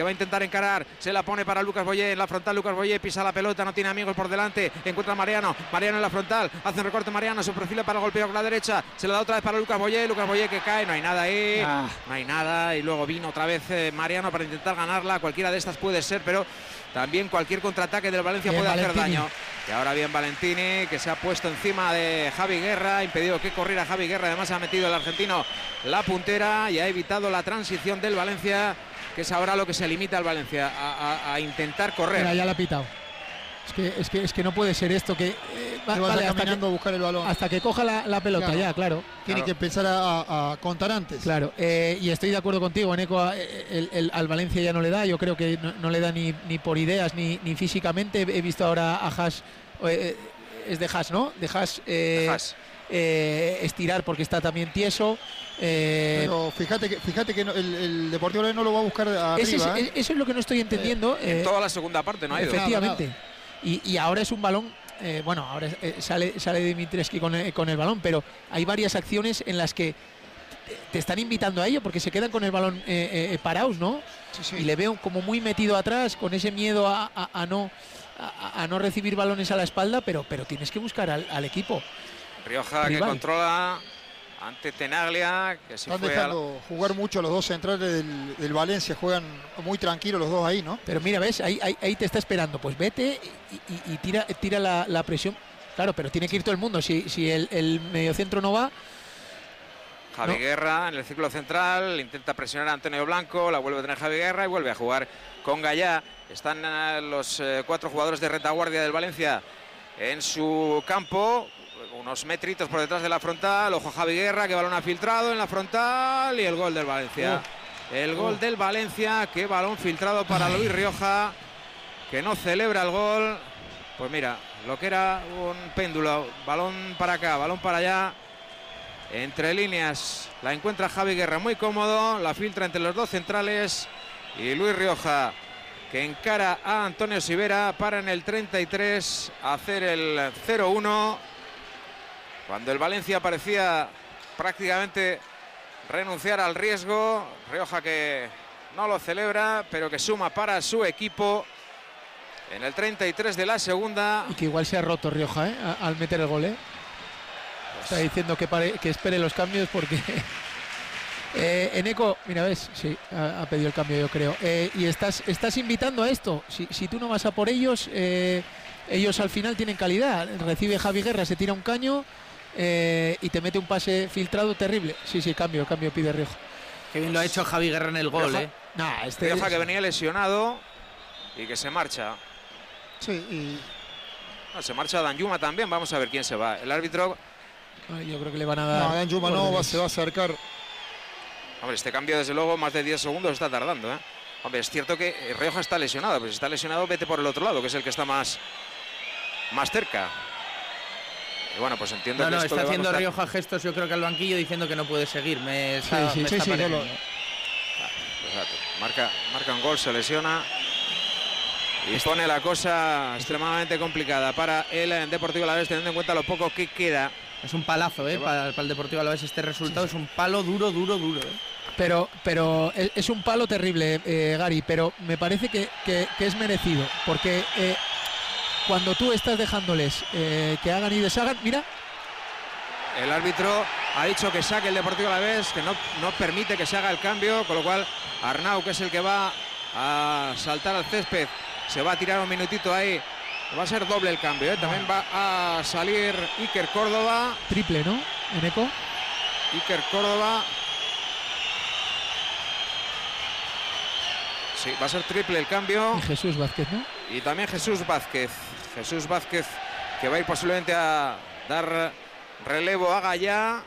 que va a intentar encarar, se la pone para Lucas Boyé, en la frontal Lucas Boyé, pisa la pelota, no tiene amigos por delante, encuentra a Mariano en la frontal, hace un recorte Mariano, se perfila para el golpeo con la derecha, se la da otra vez para Lucas Boyé que cae, no hay nada ahí, no hay nada, y luego vino otra vez Mariano para intentar ganarla, cualquiera de estas puede ser, pero también cualquier contraataque del Valencia puede hacer daño. Y ahora bien Valentini, que se ha puesto encima de Javi Guerra, ha impedido que corriera Javi Guerra, además ha metido el argentino la puntera y ha evitado la transición del Valencia, que es ahora lo que se limita al Valencia, a intentar correr. Mira, ya la ha pitado. Es que no puede ser esto, que vale, caminando a buscar el balón. Hasta que coja la pelota, claro. Tiene que empezar a contar antes. Claro, y estoy de acuerdo contigo, Eneco, al Valencia ya no le da, yo creo que no le da ni por ideas ni físicamente. He visto ahora a Haas, es de Haas, ¿no? De Haas. Estirar porque está también tieso. Pero fíjate que el Deportivo Alavés no lo va a buscar arriba. Eso es lo que no estoy entendiendo. En toda la segunda parte no ha ido. Efectivamente. Nada. Y ahora es un balón, ahora sale Dimitrescu con el balón, pero hay varias acciones en las que te están invitando a ello porque se quedan con el balón parados, ¿no? Sí. Y le veo como muy metido atrás, con ese miedo a no recibir balones a la espalda, pero tienes que buscar al equipo. Rioja rival, que controla ante Tenaglia, que se están dejando jugar mucho los dos centrales del Valencia, juegan muy tranquilos los dos ahí, ¿no? Pero mira, ves, ahí te está esperando, pues vete y tira la presión. Claro, pero tiene que ir todo el mundo, si el mediocentro no va. Javi Guerra en el círculo central, intenta presionar a Antonio Blanco, la vuelve a tener Javi Guerra y vuelve a jugar con Gallá. Están los 4 jugadores de retaguardia del Valencia en su campo, unos metritos por detrás de la frontal. Ojo a Javi Guerra, que balón ha filtrado en la frontal, y el gol del Valencia. El gol del Valencia, que balón filtrado para Luis Rioja, que no celebra el gol. Pues mira, lo que era un péndulo, balón para acá, balón para allá, entre líneas, la encuentra Javi Guerra muy cómodo, la filtra entre los dos centrales, y Luis Rioja, que encara a Antonio Sivera para en el 33 hacer el 0-1, cuando el Valencia parecía prácticamente renunciar al riesgo. Rioja, que no lo celebra, pero que suma para su equipo en el 33 de la segunda. Y que igual se ha roto Rioja, al meter el gol, Está diciendo que espere los cambios porque Eneco, mira, ves, sí, ha pedido el cambio, yo creo. Y estás invitando a esto. Si tú no vas a por ellos, ellos al final tienen calidad. Recibe Javi Guerra, se tira un caño y te mete un pase filtrado terrible. Sí, cambio pide Rioja. Qué bien lo ha hecho Javi Guerra en el gol, Rioja, que venía lesionado y que se marcha. Sí, se marcha Danjuma también. Vamos a ver quién se va. El árbitro. Yo creo que le van a dar. No, Danjuma se va a acercar. Hombre, este cambio desde luego más de 10 segundos está tardando, Hombre, es cierto que Rioja está lesionado, pero si está lesionado vete por el otro lado, que es el que está más cerca. Y bueno, pues entiendo que está haciendo Rioja gestos, yo creo que al banquillo, diciendo que no puede seguir. Marca un gol, se lesiona y pone la cosa extremadamente complicada para el Deportivo Alavés, teniendo en cuenta lo poco que queda. Es un palazo, para el Deportivo Alavés este resultado. Es un palo duro. Pero es un palo terrible, Gary, pero me parece que es merecido, porque cuando tú estás dejándoles que hagan y deshagan, mira. El árbitro ha dicho que saque el Deportivo Alavés, que no permite que se haga el cambio, con lo cual Arnau, que es el que va a saltar al césped, se va a tirar un minutito ahí. Va a ser doble el cambio, También va a salir Iker Córdoba. Triple, ¿no? Eneco. Iker Córdoba. Sí, va a ser triple el cambio. Y Jesús Vázquez, ¿no? Y también Jesús Vázquez. Jesús Vázquez, que va a ir posiblemente a dar relevo a Gallá.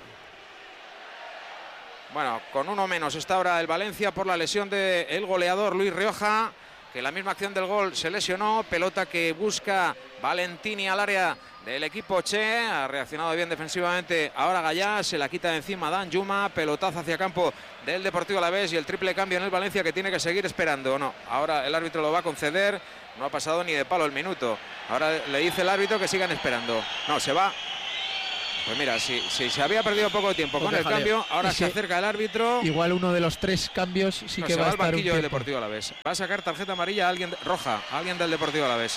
Bueno, con uno menos está ahora el Valencia por la lesión del goleador Luis Rioja, que en la misma acción del gol se lesionó. Pelota que busca Valentini al área del equipo Che. Ha reaccionado bien defensivamente ahora Gallá, se la quita de encima Danjuma. Pelotazo hacia campo del Deportivo Alavés y el triple cambio en el Valencia, que tiene que seguir esperando. No, ahora el árbitro lo va a conceder. No ha pasado ni de palo el minuto. Ahora le dice el árbitro que sigan esperando. No, se va Pues mira, si se había perdido poco tiempo Pues con el cambio, ahora se acerca el árbitro. Igual uno de los 3 cambios sí que va a estar al banquillo un del tiempo. Deportivo Alavés. Va a sacar tarjeta amarilla a alguien roja, a alguien del Deportivo Alavés.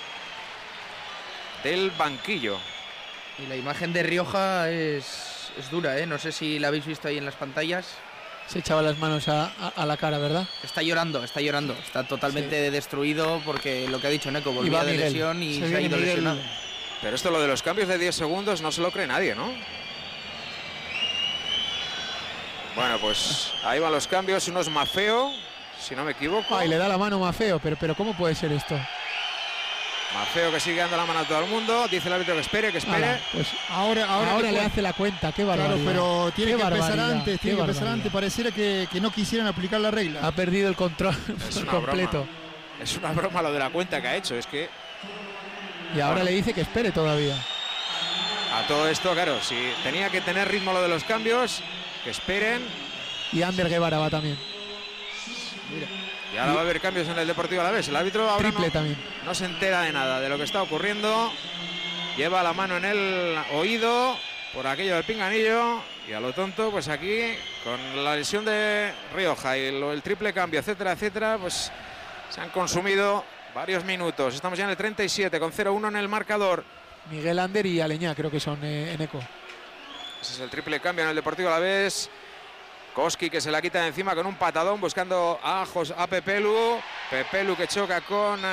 Del banquillo. Y la imagen de Rioja es dura, ¿eh? No sé si la habéis visto ahí en las pantallas. Se echaba las manos a la cara, ¿verdad? Está llorando. Está totalmente destruido porque lo que ha dicho Neco, Y volvía va de Miguel. lesión y Se se ha viene ido Miguel. lesionado. Pero esto, lo de los cambios de 10 segundos, no se lo cree nadie, ¿no? Bueno, pues ahí van los cambios. Uno es Mafeo, si no me equivoco. Ay, le da la mano Mafeo, pero ¿cómo puede ser esto? Mafeo que sigue dando la mano a todo el mundo. Dice el árbitro que espere, que espere. Ala, pues Ahora le hace la cuenta, qué barbaridad. Claro, pero tiene Qué que empezar barbaridad, antes, qué barbaridad. Pareciera que no quisieran aplicar la regla. Ha perdido el control Es una completo. broma. Es una broma lo de la cuenta que ha hecho. Es que Y ahora Bueno. le dice que espere todavía. a todo esto, claro, si tenía que tener ritmo lo de los cambios, que esperen. Y Ander Guevara va también. Y ahora va a haber cambios en el Deportivo Alavés. El árbitro ahora Triple también. no se entera de nada de lo que está ocurriendo. Lleva la mano en el oído por aquello del pinganillo. Y a lo tonto, pues aquí, con la lesión de Rioja y el triple cambio, etcétera, etcétera, pues se han consumido varios minutos. Estamos ya en el 37 con 0-1 en el marcador. Miguel Ander y Aleñá creo que son en eco. Ese es el triple cambio en el Deportivo Alavés. Koski que se la quita de encima con un patadón buscando a Pepelu. Pepelu que choca con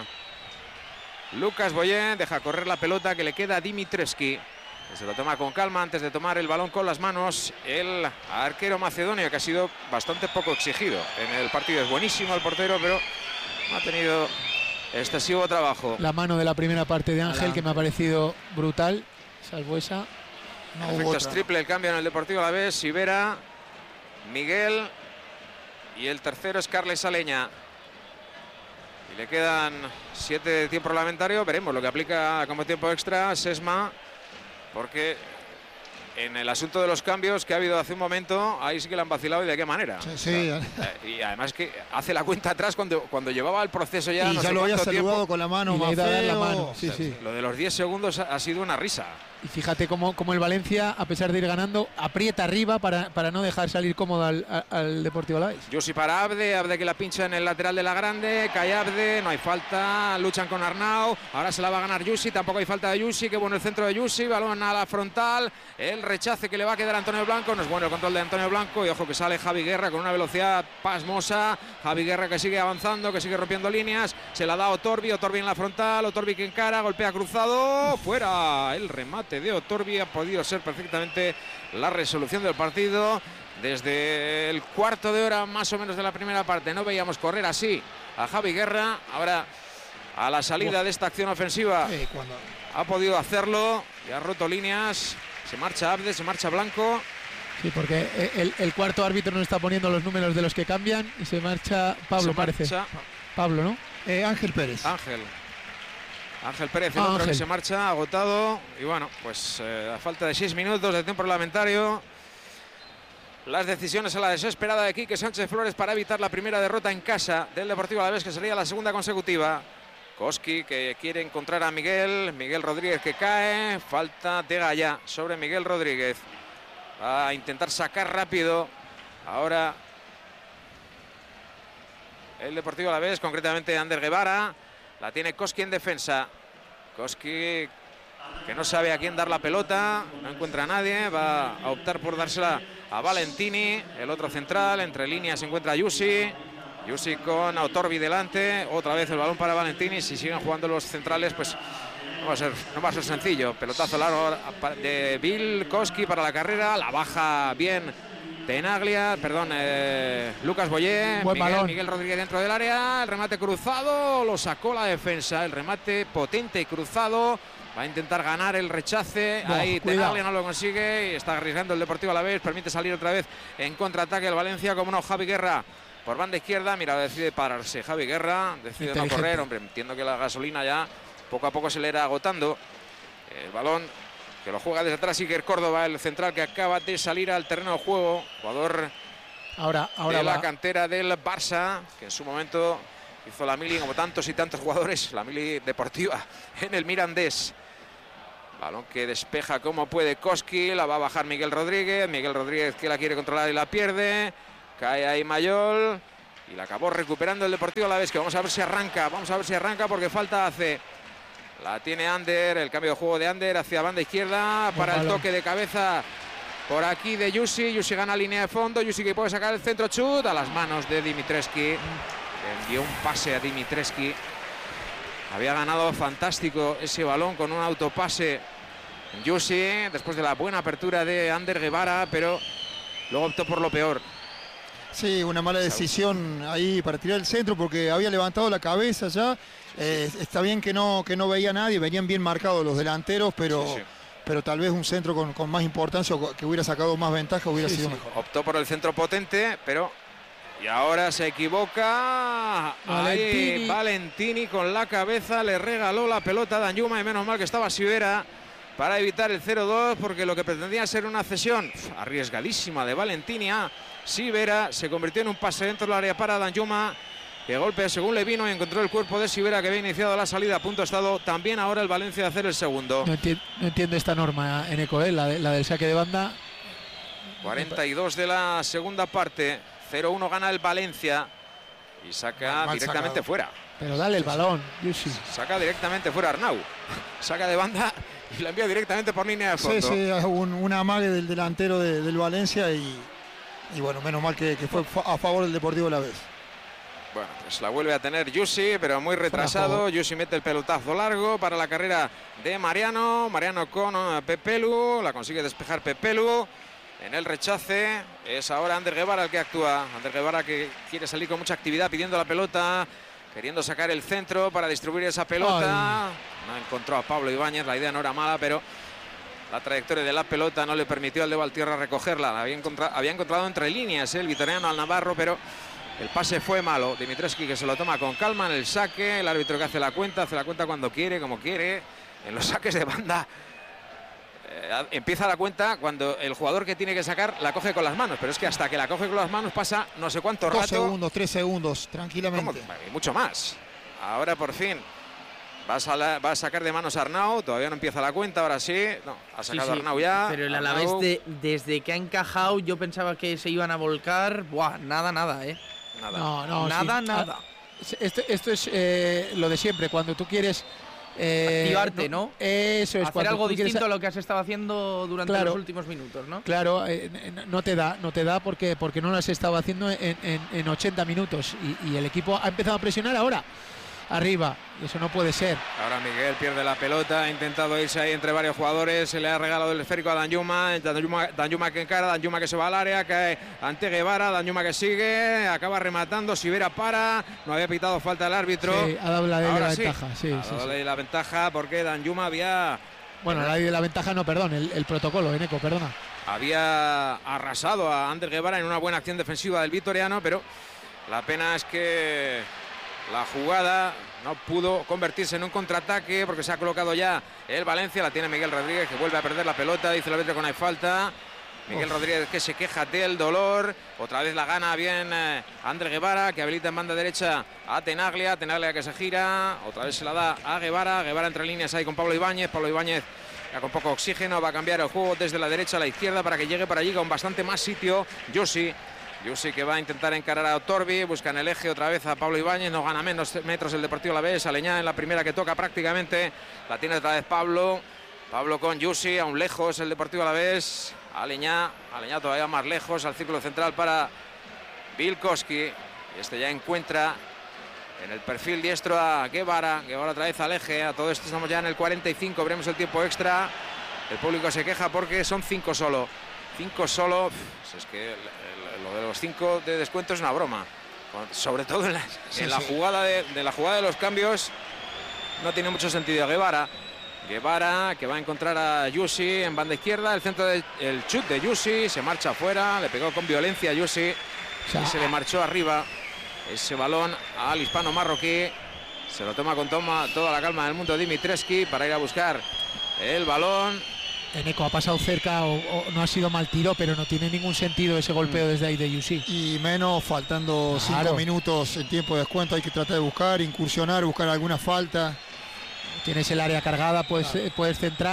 Lucas Boyén. Deja correr la pelota que le queda a Dimitrescu. Que se lo toma con calma antes de tomar el balón con las manos. El arquero macedonio que ha sido bastante poco exigido en el partido. Es buenísimo el portero, pero no ha tenido excesivo trabajo. La mano de la primera parte de Ángel que me ha parecido brutal. Salvo esa. No hubo Efectos otra. triple el cambio en el Deportivo Alavés. Sivera, Miguel y el tercero es Carles Aleñá. Y le quedan 7 de tiempo reglamentario. Veremos lo que aplica como tiempo extra Sesma, porque en el asunto de los cambios que ha habido hace un momento, ahí sí que le han vacilado y de qué manera. Sí. Y además que hace la cuenta atrás cuando llevaba el proceso ya. Y no ya sé lo había cuánto saludado tiempo. con la mano, Y le ha ido a dar la Mafeo. mano. Sí, sí. Lo de los 10 segundos ha sido una risa. Y fíjate cómo el Valencia, a pesar de ir ganando, aprieta arriba para no dejar salir cómodo al Deportivo Alavés. Yusi para Abde que la pincha en el lateral de la grande, cae Abde, no hay falta, luchan con Arnau, ahora se la va a ganar Yusi, tampoco hay falta de Yusi, qué bueno el centro de Yusi, balón a la frontal, el rechace que le va a quedar a Antonio Blanco, no es bueno el control de Antonio Blanco y ojo que sale Javi Guerra con una velocidad pasmosa, Javi Guerra que sigue avanzando, que sigue rompiendo líneas, se la da Otorbi en la frontal, Otorbi que encara, golpea cruzado, fuera el remate de Otorbi, ha podido ser perfectamente la resolución del partido. Desde el cuarto de hora más o menos de la primera parte no veíamos correr así a Javi Guerra. Ahora a la salida de esta acción ofensiva ha podido hacerlo y ha roto líneas. Se marcha Abde, se marcha Blanco. Sí, porque el cuarto árbitro no está poniendo los números de los que cambian y se marcha Pablo, Se parece. marcha Pablo, ¿no? Ángel Pérez. Ángel Pérez, el otro Ángel. que se marcha agotado. Y bueno, pues a falta de 6 minutos de tiempo reglamentario, las decisiones a la desesperada de Quique Sánchez Flores para evitar la primera derrota en casa del Deportivo Alavés, que sería la segunda consecutiva. Koski que quiere encontrar a Miguel Rodríguez que cae, falta de Gallá sobre Miguel Rodríguez. Va a intentar sacar rápido ahora el Deportivo Alavés, concretamente Ander Guevara. La tiene Koski en defensa. Koski que no sabe a quién dar la pelota, no encuentra a nadie, va a optar por dársela a Valentini, el otro central, entre líneas se encuentra Yusi con Otorbi delante, otra vez el balón para Valentini. Si siguen jugando los centrales, pues no va a ser sencillo. Pelotazo largo de Bill Koski para la carrera, la baja bien Tenaglia, Lucas Boyé, Miguel Rodríguez dentro del área, el remate cruzado, lo sacó la defensa, el remate potente y cruzado, va a intentar ganar el rechace, ahí Tenaglia no lo consigue y está arriesgando el Deportivo Alavés, permite salir otra vez en contraataque el Valencia, como no, Javi Guerra por banda izquierda, mira, decide pararse Javi Guerra, decide no correr, hombre, entiendo que la gasolina ya poco a poco se le irá agotando, el balón que lo juega desde atrás Iker Córdoba, el central que acaba de salir al terreno de juego, jugador ahora de la va. cantera del Barça, que en su momento hizo la mili como tantos y tantos jugadores, la mili deportiva en el Mirandés. Balón que despeja como puede Koski, la va a bajar Miguel Rodríguez. Miguel Rodríguez que la quiere controlar y la pierde. Cae ahí Mayol y la acabó recuperando el Deportivo Alavés, que vamos a ver si arranca. Vamos a ver si arranca porque falta hace. La tiene Ander, el cambio de juego de Ander hacia banda izquierda para el toque de cabeza por aquí de Jussi. Jussi gana línea de fondo, Jussi que puede sacar el centro, chut a las manos de Dimitrescu. Envió un pase a Dimitrescu. Había ganado fantástico ese balón con un autopase Jussi después de la buena apertura de Ander Guevara, pero luego optó por lo peor. Sí, una mala decisión ahí para tirar el centro porque había levantado la cabeza ya. Está bien que no veía a nadie, venían bien marcados los delanteros, pero tal vez un centro con más importancia o que hubiera sacado más ventaja hubiera sido mejor. Optó por el centro potente, pero... Y ahora se equivoca. Ahí Valentini con la cabeza, le regaló la pelota a Danjuma y menos mal que estaba Sivera para evitar el 0-2, porque lo que pretendía ser una cesión arriesgadísima de Valentini a Sivera se convirtió en un pase dentro del área para Danjuma, que golpe según le vino y encontró el cuerpo de Sivera, que había iniciado la salida. A punto ha estado también ahora el Valencia de hacer el segundo. No entiendo esta norma, Eneco, la del saque de banda. 42 de la segunda parte. 0-1 gana el Valencia y saca directamente fuera. Pero dale el balón, Jussi. Saca directamente fuera Arnau. Saca de banda y la envía directamente por línea de fondo. Sí, un amague del delantero del Valencia y bueno, menos mal que fue a favor del Deportivo Alavés. Bueno, pues la vuelve a tener Jussi, pero muy retrasado. Jussi mete el pelotazo largo para la carrera de Mariano. Mariano con Pepelu, la consigue despejar Pepelu. En el rechace es ahora Ander Guevara el que actúa. Ander Guevara que quiere salir con mucha actividad pidiendo la pelota, queriendo sacar el centro para distribuir esa pelota. No encontró a Pablo Ibáñez, la idea no era mala, pero la trayectoria de la pelota no le permitió al de Valtierra recogerla. La había encontrado entre líneas el vitoriano al Navarro, pero el pase fue malo. Dimitrescu que se lo toma con calma en el saque. El árbitro que hace la cuenta cuando quiere, como quiere. En los saques de banda empieza la cuenta cuando el jugador que tiene que sacar la coge con las manos, pero es que hasta que la coge con las manos pasa no sé cuánto rato. 2 segundos, 3 segundos, tranquilamente. Mucho más. Ahora por fin va a sacar de manos a Arnau. Todavía no empieza la cuenta, ahora sí. No, ha sacado a Arnau ya. Pero el Alavés desde que ha encajado yo pensaba que se iban a volcar. Buah, nada, nada. Esto es lo de siempre, cuando tú quieres... activarte, ¿no? Eso es. Hacer algo distinto a lo que has estado haciendo durante los últimos minutos, ¿no? Claro, no te da porque no lo has estado haciendo en 80 minutos y el equipo ha empezado a presionar ahora arriba, y eso no puede ser. Ahora Miguel pierde la pelota, ha intentado irse ahí entre varios jugadores, se le ha regalado el esférico a Danjuma que encara, Danjuma que se va al área, cae ante Guevara, Danjuma que sigue, acaba rematando, Sivera para, no había pitado falta el árbitro. Sí, ha dado la ley de la ventaja. Ha dado la ventaja porque Danjuma había... Bueno, la ley de la ventaja no, perdón, el protocolo, Eneco, perdona. Había arrasado a Ander Guevara en una buena acción defensiva del vitoriano, pero la pena es que la jugada no pudo convertirse en un contraataque porque se ha colocado ya el Valencia. La tiene Miguel Rodríguez, que vuelve a perder la pelota, dice el árbitro que no hay falta. Miguel Rodríguez que se queja del dolor. Otra vez la gana bien Ander Guevara, que habilita en banda derecha a Tenaglia que se gira, otra vez se la da a Guevara entre líneas ahí con Pablo Ibáñez ya con poco oxígeno, va a cambiar el juego desde la derecha a la izquierda para que llegue para allí con bastante más sitio Jussi que va a intentar encarar a Otorbi, busca en el eje otra vez a Pablo Ibáñez, no gana menos metros el Deportivo Alavés. Aleñá en la primera que toca prácticamente, la tiene otra vez Pablo con Jussi, aún lejos el Deportivo Alavés. Aleñá todavía más lejos, al círculo central para Vilkoski. Este ya encuentra en el perfil diestro a Guevara otra vez al eje. A todo esto estamos ya en el 45, veremos el tiempo extra. El público se queja porque son 5 solo. 5 solo, es que lo de los 5 de descuento es una broma. Sobre todo en la jugada de los cambios no tiene mucho sentido. Guevara que va a encontrar a Jussi en banda izquierda, el chut de Jussi, se marcha afuera, le pegó con violencia a Jussi y se le marchó arriba ese balón al hispano marroquí. Se lo toma con toda la calma del mundo Dimitrescu para ir a buscar el balón. Eneco ha pasado cerca o no ha sido mal tiro, pero no tiene ningún sentido ese golpeo desde ahí de Jussi. Y menos faltando 5 minutos en tiempo de descuento, hay que tratar de buscar, incursionar, buscar alguna falta. Tienes el área cargada, puedes centrar.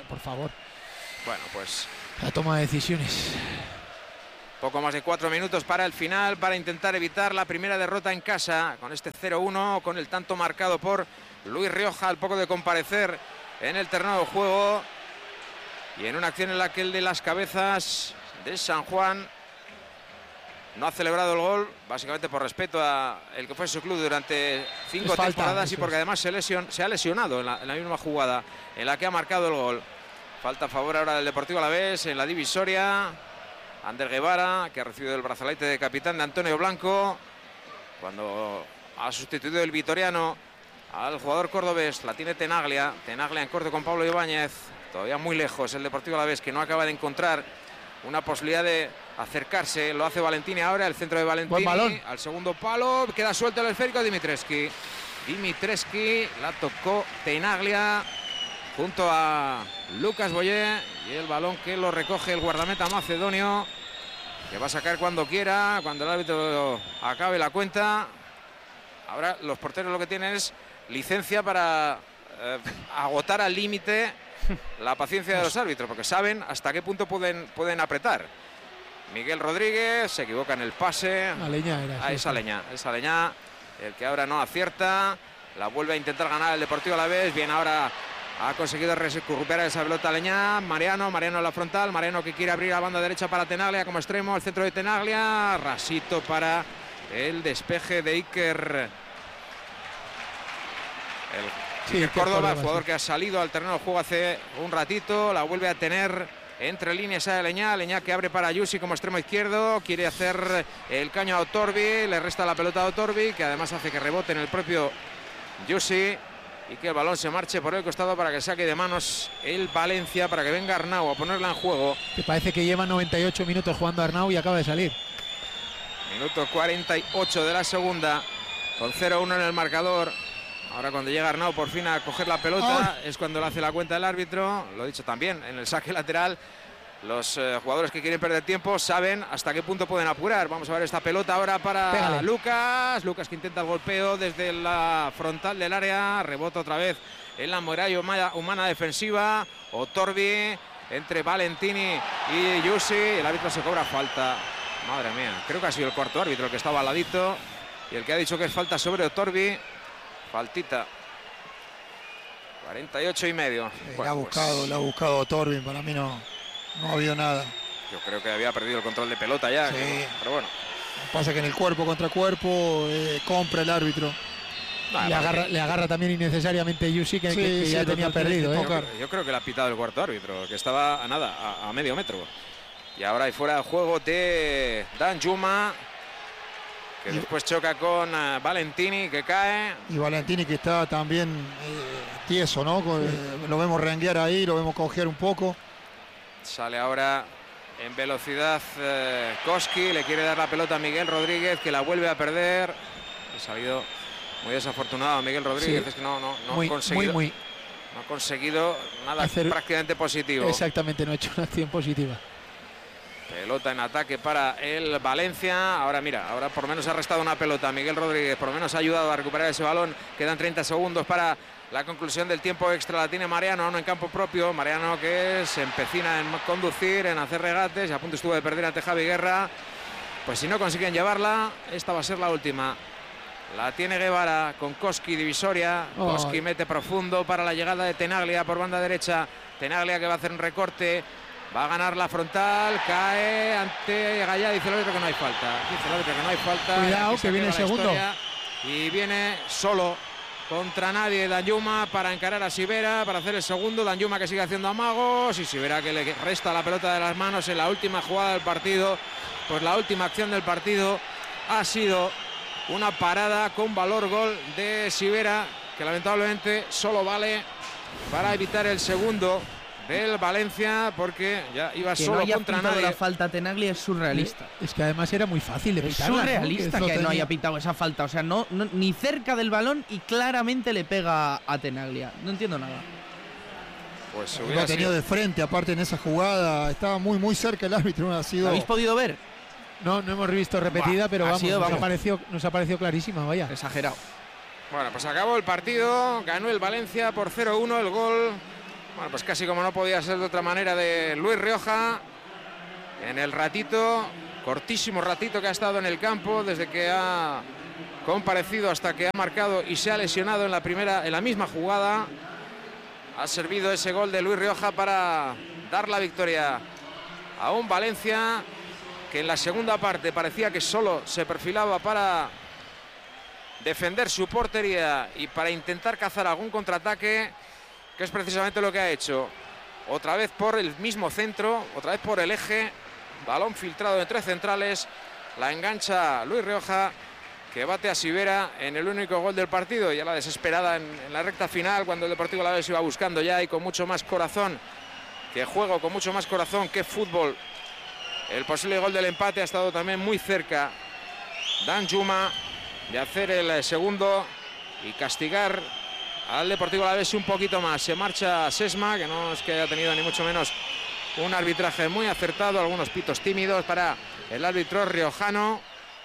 por favor. Bueno, pues la toma de decisiones. poco más de 4 minutos para el final, para intentar evitar la primera derrota en casa, con este 0-1, con el tanto marcado por Luis Rioja al poco de comparecer en el terreno de juego, y en una acción en la que el de las Cabezas de San Juan no ha celebrado el gol, básicamente por respeto a el que fue su club durante 5 temporadas y porque además se ha lesionado en la misma jugada en la que ha marcado el gol. Falta a favor ahora del Deportivo Alavés en la divisoria. Ander Guevara, que ha recibido el brazalete de capitán de Antonio Blanco, cuando ha sustituido el vitoriano al jugador cordobés. La tiene Tenaglia en corte con Pablo Ibáñez. Todavía muy lejos el Deportivo Alavés, que no acaba de encontrar una posibilidad de acercarse. Lo hace Valentini ahora, el centro de Valentini al segundo palo, queda suelto el esférico. Dimitrescu, la tocó Tenaglia junto a Lucas Boyé, y el balón que lo recoge el guardameta macedonio, que va a sacar cuando quiera, cuando el árbitro acabe la cuenta. Ahora los porteros lo que tienen es licencia para agotar al límite la paciencia de los árbitros, porque saben hasta qué punto pueden apretar. Miguel Rodríguez se equivoca en el pase. Esa leña, el que ahora no acierta. La vuelve a intentar ganar el Deportivo Alavés. Bien, ahora ha conseguido recuperar esa pelota Leñá. Mariano en la frontal. Mariano que quiere abrir la banda derecha para Tenaglia como extremo. El centro de Tenaglia. Rasito para el despeje de Iker. Iker Córdoba, el jugador que ha salido al terreno de juego hace un ratito. La vuelve a tener entre líneas a Leñá. Leñá que abre para Yusi como extremo izquierdo. Quiere hacer el caño a Otorbi. Le resta la pelota a Otorbi, que además hace que rebote en el propio Yusi, y que el balón se marche por el costado para que saque de manos el Valencia, para que venga Arnau a ponerla en juego. Que parece que lleva 98 minutos jugando Arnau y acaba de salir. Minuto 48 de la segunda, con 0-1 en el marcador. Ahora cuando llega Arnau por fin a coger la pelota, es cuando le hace la cuenta el árbitro. Lo he dicho también, en el saque lateral los jugadores que quieren perder tiempo saben hasta qué punto pueden apurar. Vamos a ver esta pelota ahora para Lucas que intenta el golpeo desde la frontal del área. Rebota otra vez en la muralla humana defensiva. Otorbi entre Valentini y Yusi. El árbitro se cobra falta. Madre mía, creo que ha sido el cuarto árbitro el que estaba al ladito y el que ha dicho que es falta sobre Otorbi. Faltita. 48,5. La ha buscado Otorbi, para mí no ha habido nada. Yo creo que había perdido el control de pelota ya. Sí. Pero bueno. Pasa que en el cuerpo contra cuerpo compra el árbitro. Le agarra también innecesariamente Yusi, que ya tenía perdido. Yo creo que le ha pitado el cuarto árbitro, que estaba a nada, a medio metro. Y ahora hay fuera de juego de Danjuma, que después choca con Valentini, que cae. Y Valentini que está también tieso, ¿no? Lo vemos renguear ahí, lo vemos cojear un poco. Sale ahora en velocidad Koski, le quiere dar la pelota a Miguel Rodríguez, que la vuelve a perder. Ha salido muy desafortunado Miguel Rodríguez, es que no ha conseguido nada prácticamente positivo. Exactamente, no ha hecho una acción positiva. Pelota en ataque para el Valencia. Ahora mira, ahora por lo menos ha restado una pelota. Miguel Rodríguez por lo menos ha ayudado a recuperar ese balón. Quedan 30 segundos para la conclusión del tiempo extra. La tiene Mariano, no en campo propio. Mariano que se empecina en conducir, en hacer regates. Y a punto estuvo de perder ante Javi Guerra. Pues si no consiguen llevarla, esta va a ser la última. La tiene Guevara con Koski divisoria. Koski mete profundo para la llegada de Tenaglia por banda derecha. Tenaglia que va a hacer un recorte. Va a ganar la frontal, cae ante Gallá, dice el árbitro que no hay falta. Cuidado, que viene el segundo. Y viene solo, contra nadie, Danjuma para encarar a Sivera, para hacer el segundo. Danjuma que sigue haciendo amagos y Sivera que le resta la pelota de las manos en la última jugada del partido. Pues la última acción del partido ha sido una parada con valor gol de Sivera, que lamentablemente solo vale para evitar el segundo del Valencia, porque ya iba que solo no haya contra pitado nadie. La falta a Tenaglia es surrealista. Es que además era muy fácil de pitarla. Es surrealista que no haya pitado esa falta. O sea, no ni cerca del balón y claramente le pega a Tenaglia. No entiendo nada. Pues lo ha tenido de frente, aparte en esa jugada. Estaba muy cerca el árbitro. No ha sido... ¿Lo habéis podido ver? No hemos visto repetida, pero nos ha parecido clarísima, vaya. Exagerado. Bueno, pues acabó el partido. Ganó el Valencia por 0-1. El gol Bueno, pues casi como no podía ser de otra manera de Luis Rioja, en el ratito, cortísimo ratito que ha estado en el campo, desde que ha comparecido hasta que ha marcado y se ha lesionado en la misma jugada, ha servido ese gol de Luis Rioja para dar la victoria a un Valencia que en la segunda parte parecía que solo se perfilaba para defender su portería y para intentar cazar algún contraataque, que es precisamente lo que ha hecho. Otra vez por el mismo centro, otra vez por el eje, balón filtrado entre centrales, la engancha Luis Rioja, que bate a Sivera en el único gol del partido, y a la desesperada en la recta final, cuando el Deportivo Alavés iba buscando ya y con mucho más corazón que juego, con mucho más corazón que fútbol. El posible gol del empate ha estado también muy cerca Danjuma de hacer el segundo y castigar al Deportivo Alavés un poquito más. Se marcha Sesma, que no es que haya tenido ni mucho menos un arbitraje muy acertado, algunos pitos tímidos para el árbitro riojano.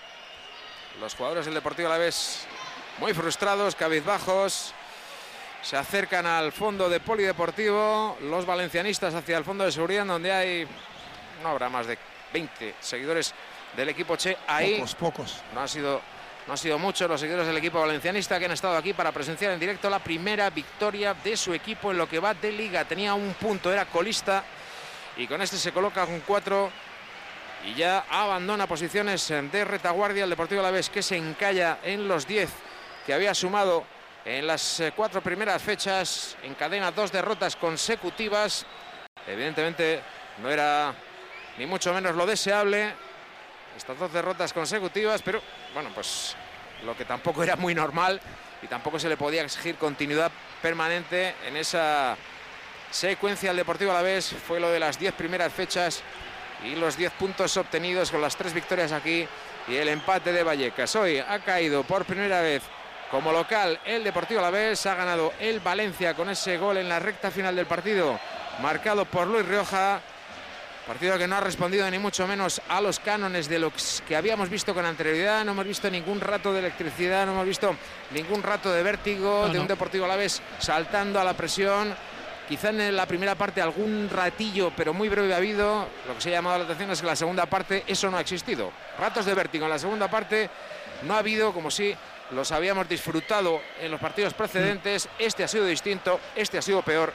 Los jugadores del Deportivo Alavés muy frustrados, cabizbajos, se acercan al fondo de polideportivo, los valencianistas hacia el fondo de seguridad, donde hay, no habrá más de 20 seguidores del equipo Che. Ahí pocos. No han sido muchos los seguidores del equipo valencianista que han estado aquí para presenciar en directo la primera victoria de su equipo en lo que va de liga. Tenía un punto, era colista, y con este se coloca con 4 y ya abandona posiciones de retaguardia el Deportivo Alavés, que se encalla en los 10 que había sumado en las 4 primeras fechas. Encadena 2 derrotas consecutivas. Evidentemente no era ni mucho menos lo deseable estas 2 derrotas consecutivas, pero bueno, pues lo que tampoco era muy normal, y tampoco se le podía exigir continuidad permanente en esa secuencia al Deportivo Alavés, fue lo de las 10 primeras fechas y los 10 puntos obtenidos con las 3 victorias aquí y el empate de Vallecas. Hoy ha caído por primera vez como local el Deportivo Alavés, ha ganado el Valencia con ese gol en la recta final del partido, marcado por Luis Rioja. Partido que no ha respondido ni mucho menos a los cánones de lo que habíamos visto con anterioridad. No hemos visto ningún rato de electricidad, no hemos visto ningún rato de vértigo de un Deportivo Alavés saltando a la presión. Quizá en la primera parte algún ratillo, pero muy breve ha habido. Lo que se ha llamado la atención es que en la segunda parte eso no ha existido. Ratos de vértigo en la segunda parte no ha habido, como si los habíamos disfrutado en los partidos precedentes. Este ha sido distinto, este ha sido peor,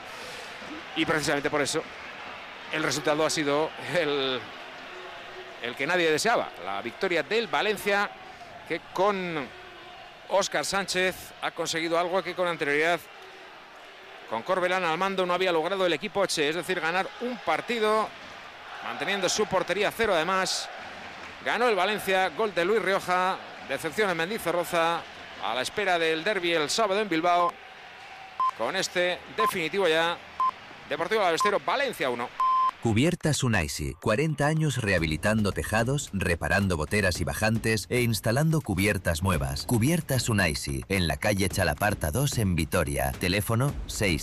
y precisamente por eso el resultado ha sido el que nadie deseaba. La victoria del Valencia, que con Óscar Sánchez ha conseguido algo que con anterioridad, con Corbelán al mando, no había logrado el equipo Che, es decir, ganar un partido manteniendo su portería a 0. Además, ganó el Valencia, gol de Luis Rioja, decepción en Mendizorroza, a la espera del derbi el sábado en Bilbao. Con este definitivo ya, Deportivo Alavés 0, Valencia 1. Cubiertas Unaisi, 40 años rehabilitando tejados, reparando goteras y bajantes e instalando cubiertas nuevas. Cubiertas Unaisi, en la calle Chalaparta 2 en Vitoria. Teléfono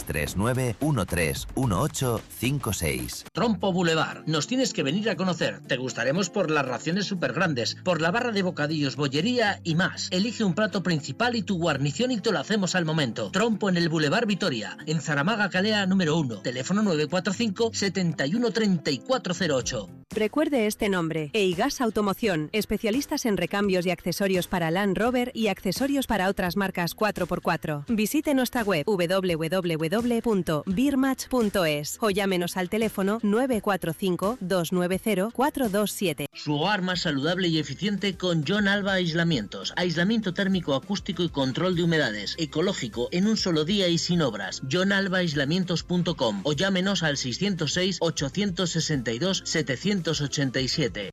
639-131856. Trompo Boulevard. Nos tienes que venir a conocer. Te gustaremos por las raciones súper grandes, por la barra de bocadillos, bollería y más. Elige un plato principal y tu guarnición y te lo hacemos al momento. Trompo en el Boulevard Vitoria, en Zaramaga Calea número 1. Teléfono 945 71 3408. Recuerde este nombre: Eigas Automoción, especialistas en recambios y accesorios para Land Rover y accesorios para otras marcas 4x4. Visite nuestra web www.birmatch.es o llámenos al teléfono 945 290 427. Su hogar más saludable y eficiente con John Alba Aislamientos. Aislamiento térmico, acústico y control de humedades. Ecológico, en un solo día y sin obras. JohnAlbaAislamientos.com o llámenos al 606 862 787.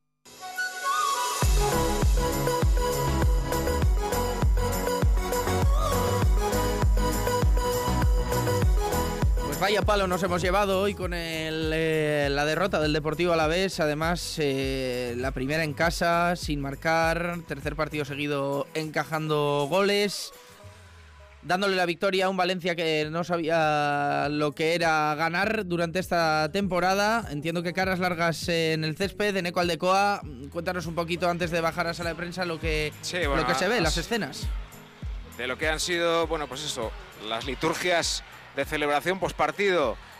Pues vaya palo nos hemos llevado hoy con la derrota del Deportivo Alavés. Además, la primera en casa, sin marcar, tercer partido seguido encajando goles, dándole la victoria a un Valencia que no sabía lo que era ganar durante esta temporada. Entiendo que caras largas en el césped. Eneco Aldecoa, cuéntanos un poquito antes de bajar a sala de prensa lo que se ve, las escenas. De lo que han sido, bueno, pues eso, las liturgias de celebración postpartido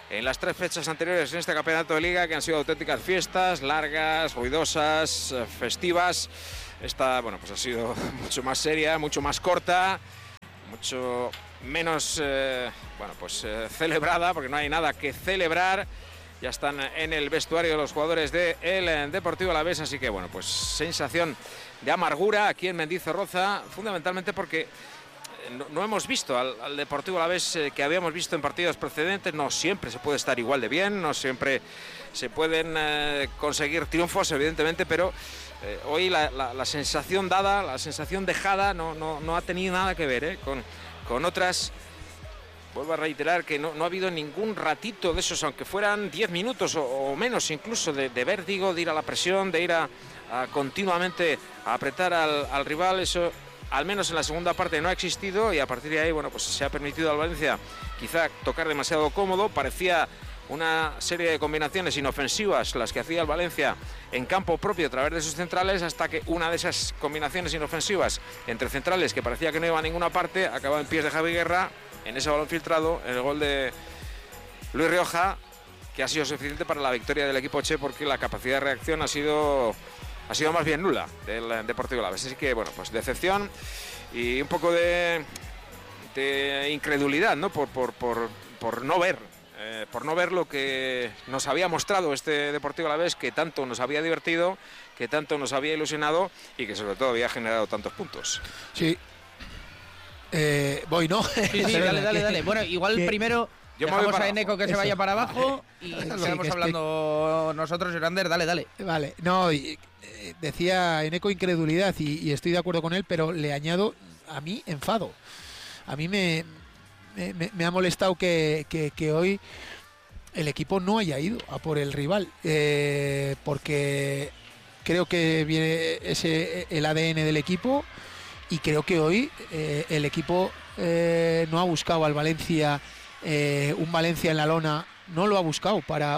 en las 3 fechas anteriores en este campeonato de liga, que han sido auténticas fiestas, largas, ruidosas, festivas. Esta, bueno, pues ha sido mucho más seria, mucho más corta, mucho menos, celebrada, porque no hay nada que celebrar. Ya están en el vestuario los jugadores del Deportivo Alavés, así que, bueno, pues sensación de amargura aquí en Mendizorroza, fundamentalmente porque no hemos visto al Deportivo Alavés que habíamos visto en partidos precedentes. No siempre se puede estar igual de bien, no siempre se pueden conseguir triunfos, evidentemente, pero hoy la sensación dada, la sensación dejada no ha tenido nada que ver con otras. Vuelvo a reiterar que no ha habido ningún ratito de esos, aunque fueran 10 minutos o menos incluso, de vértigo, de ir a la presión, de ir a continuamente a apretar al rival. Eso, al menos en la segunda parte, no ha existido, y a partir de ahí, bueno, pues se ha permitido al Valencia quizá tocar demasiado cómodo. Parecía una serie de combinaciones inofensivas las que hacía el Valencia en campo propio a través de sus centrales, hasta que una de esas combinaciones inofensivas entre centrales, que parecía que no iba a ninguna parte, acaba en pies de Javi Guerra, en ese balón filtrado, en el gol de Luis Rioja, que ha sido suficiente para la victoria del equipo che, porque la capacidad de reacción ha sido más bien nula del Deportivo Alavés. Así que, bueno, pues decepción y un poco de incredulidad, ¿no? Por no ver lo que nos había mostrado este Deportivo Alavés, que tanto nos había divertido, que tanto nos había ilusionado y que sobre todo había generado tantos puntos. Sí. Voy, ¿no? Sí, dale. Bueno, igual primero dejamos a Eneco que se vaya para abajo y seguimos hablando nosotros, Jonander, dale. Vale, no, decía Eneco incredulidad y estoy de acuerdo con él, pero le añado a mí enfado. A mí me ha molestado que hoy el equipo no haya ido a por el rival, porque creo que viene el ADN del equipo. Y creo que hoy el equipo no ha buscado al Valencia, un Valencia en la lona, no lo ha buscado para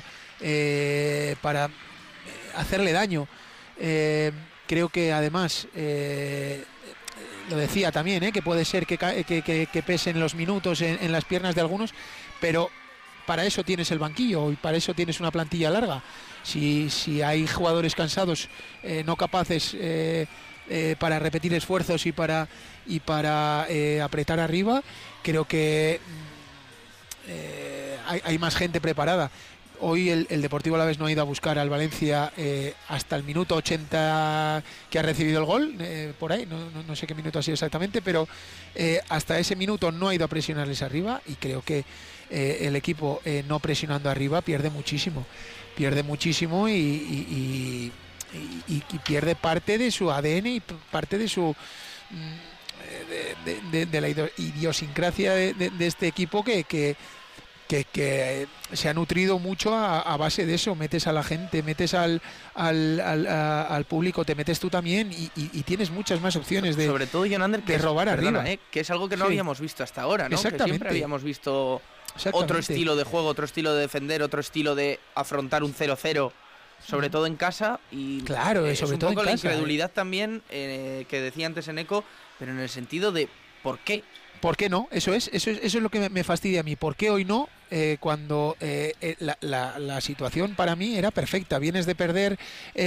hacerle daño. Creo que además, lo decía también, que puede ser que pesen los minutos en las piernas de algunos, pero para eso tienes el banquillo y para eso tienes una plantilla larga. Si hay jugadores cansados, no capaces para repetir esfuerzos y para apretar arriba, creo que hay más gente preparada. Hoy el Deportivo Alavés no ha ido a buscar al Valencia hasta el minuto 80 que ha recibido el gol, por ahí, no sé qué minuto ha sido exactamente, pero hasta ese minuto no ha ido a presionarles arriba, y creo que el equipo no presionando arriba pierde muchísimo y pierde parte de su ADN y parte de su de la idiosincrasia de este equipo que se ha nutrido mucho a base de eso. Metes a la gente, metes al público, te metes tú también y tienes muchas más opciones de, sobre todo, Jonander, de robar arriba. Que es algo que no habíamos visto hasta ahora, ¿no? Exactamente. Que siempre habíamos visto otro estilo de juego, otro estilo de defender, otro estilo de afrontar un 0-0. Sobre todo en casa, y claro, es sobre un todo poco en la casa, incredulidad también, que decía antes Eneco, pero en el sentido de ¿por qué? ¿Por qué no? Eso es lo que me fastidia a mí. ¿Por qué hoy no? Cuando la situación para mí era perfecta. Vienes de perder,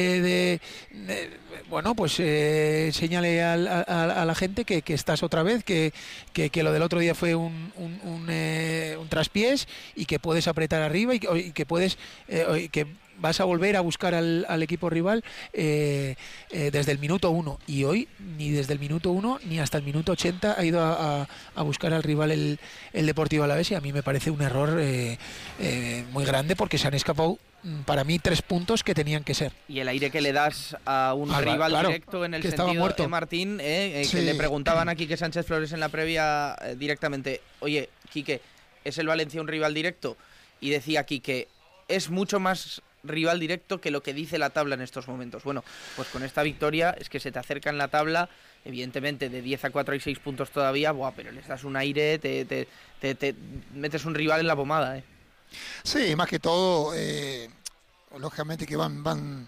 señale a la gente que estás otra vez, que lo del otro día fue un traspiés, y que puedes apretar arriba y que puedes que vas a volver a buscar al equipo rival desde el minuto 1, y hoy ni desde el minuto 1 ni hasta el minuto 80 ha ido a buscar al rival el Deportivo Alavés, y a mí me parece un error muy grande, porque se han escapado para mí 3 puntos que tenían que ser. Y el aire que le das a un rival directo, en el sentido de Martín, sí. Que le preguntaban a Quique Sánchez Flores en la previa directamente, oye, Quique, ¿es el Valencia un rival directo? Y decía Quique, es mucho más rival directo que lo que dice la tabla en estos momentos. Bueno, pues con esta victoria es que se te acerca en la tabla, evidentemente de 10 a 4 hay 6 puntos todavía, pero les das un aire, te metes un rival en la pomada. Sí, más que todo, lógicamente que van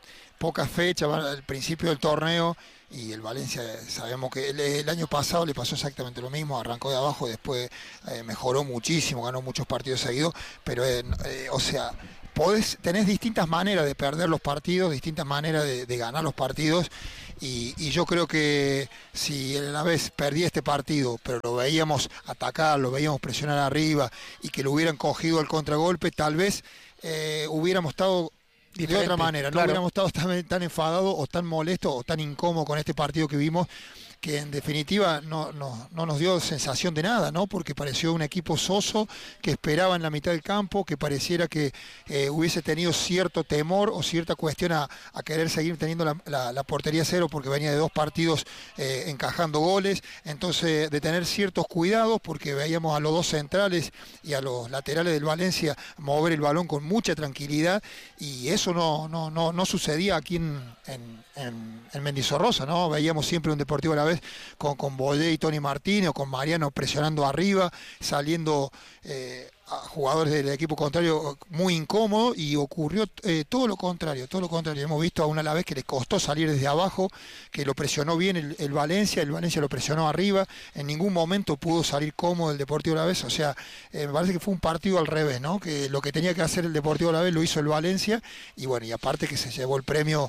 pocas fechas, al principio del torneo, y el Valencia sabemos que el año pasado le pasó exactamente lo mismo, arrancó de abajo, después mejoró muchísimo, ganó muchos partidos seguidos, pero o sea, tenés distintas maneras de perder los partidos, distintas maneras de ganar los partidos, y yo creo que si a la vez perdía este partido, pero lo veíamos atacar, lo veíamos presionar arriba, y que lo hubieran cogido al contragolpe, tal vez hubiéramos estado de otra manera, no hubiéramos estado tan enfadados o tan molestos o tan incómodos con este partido que vimos, que en definitiva no nos dio sensación de nada, ¿no? Porque pareció un equipo soso que esperaba en la mitad del campo, que pareciera que hubiese tenido cierto temor o cierta cuestión a querer seguir teniendo la portería cero, porque venía de 2 partidos encajando goles, entonces de tener ciertos cuidados, porque veíamos a los 2 centrales y a los laterales del Valencia mover el balón con mucha tranquilidad, y eso no sucedía aquí en Mendizorroza, ¿no? Veíamos siempre un Deportivo a la vez con Bollé y Tony Martínez, o con Mariano presionando arriba, saliendo a jugadores del equipo contrario muy incómodo, y ocurrió todo lo contrario. Hemos visto a un Alavés que le costó salir desde abajo, que lo presionó bien el Valencia lo presionó arriba, en ningún momento pudo salir cómodo el Deportivo Alavés, o sea, me parece que fue un partido al revés, ¿no? Que lo que tenía que hacer el Deportivo Alavés lo hizo el Valencia, y bueno, y aparte que se llevó el premio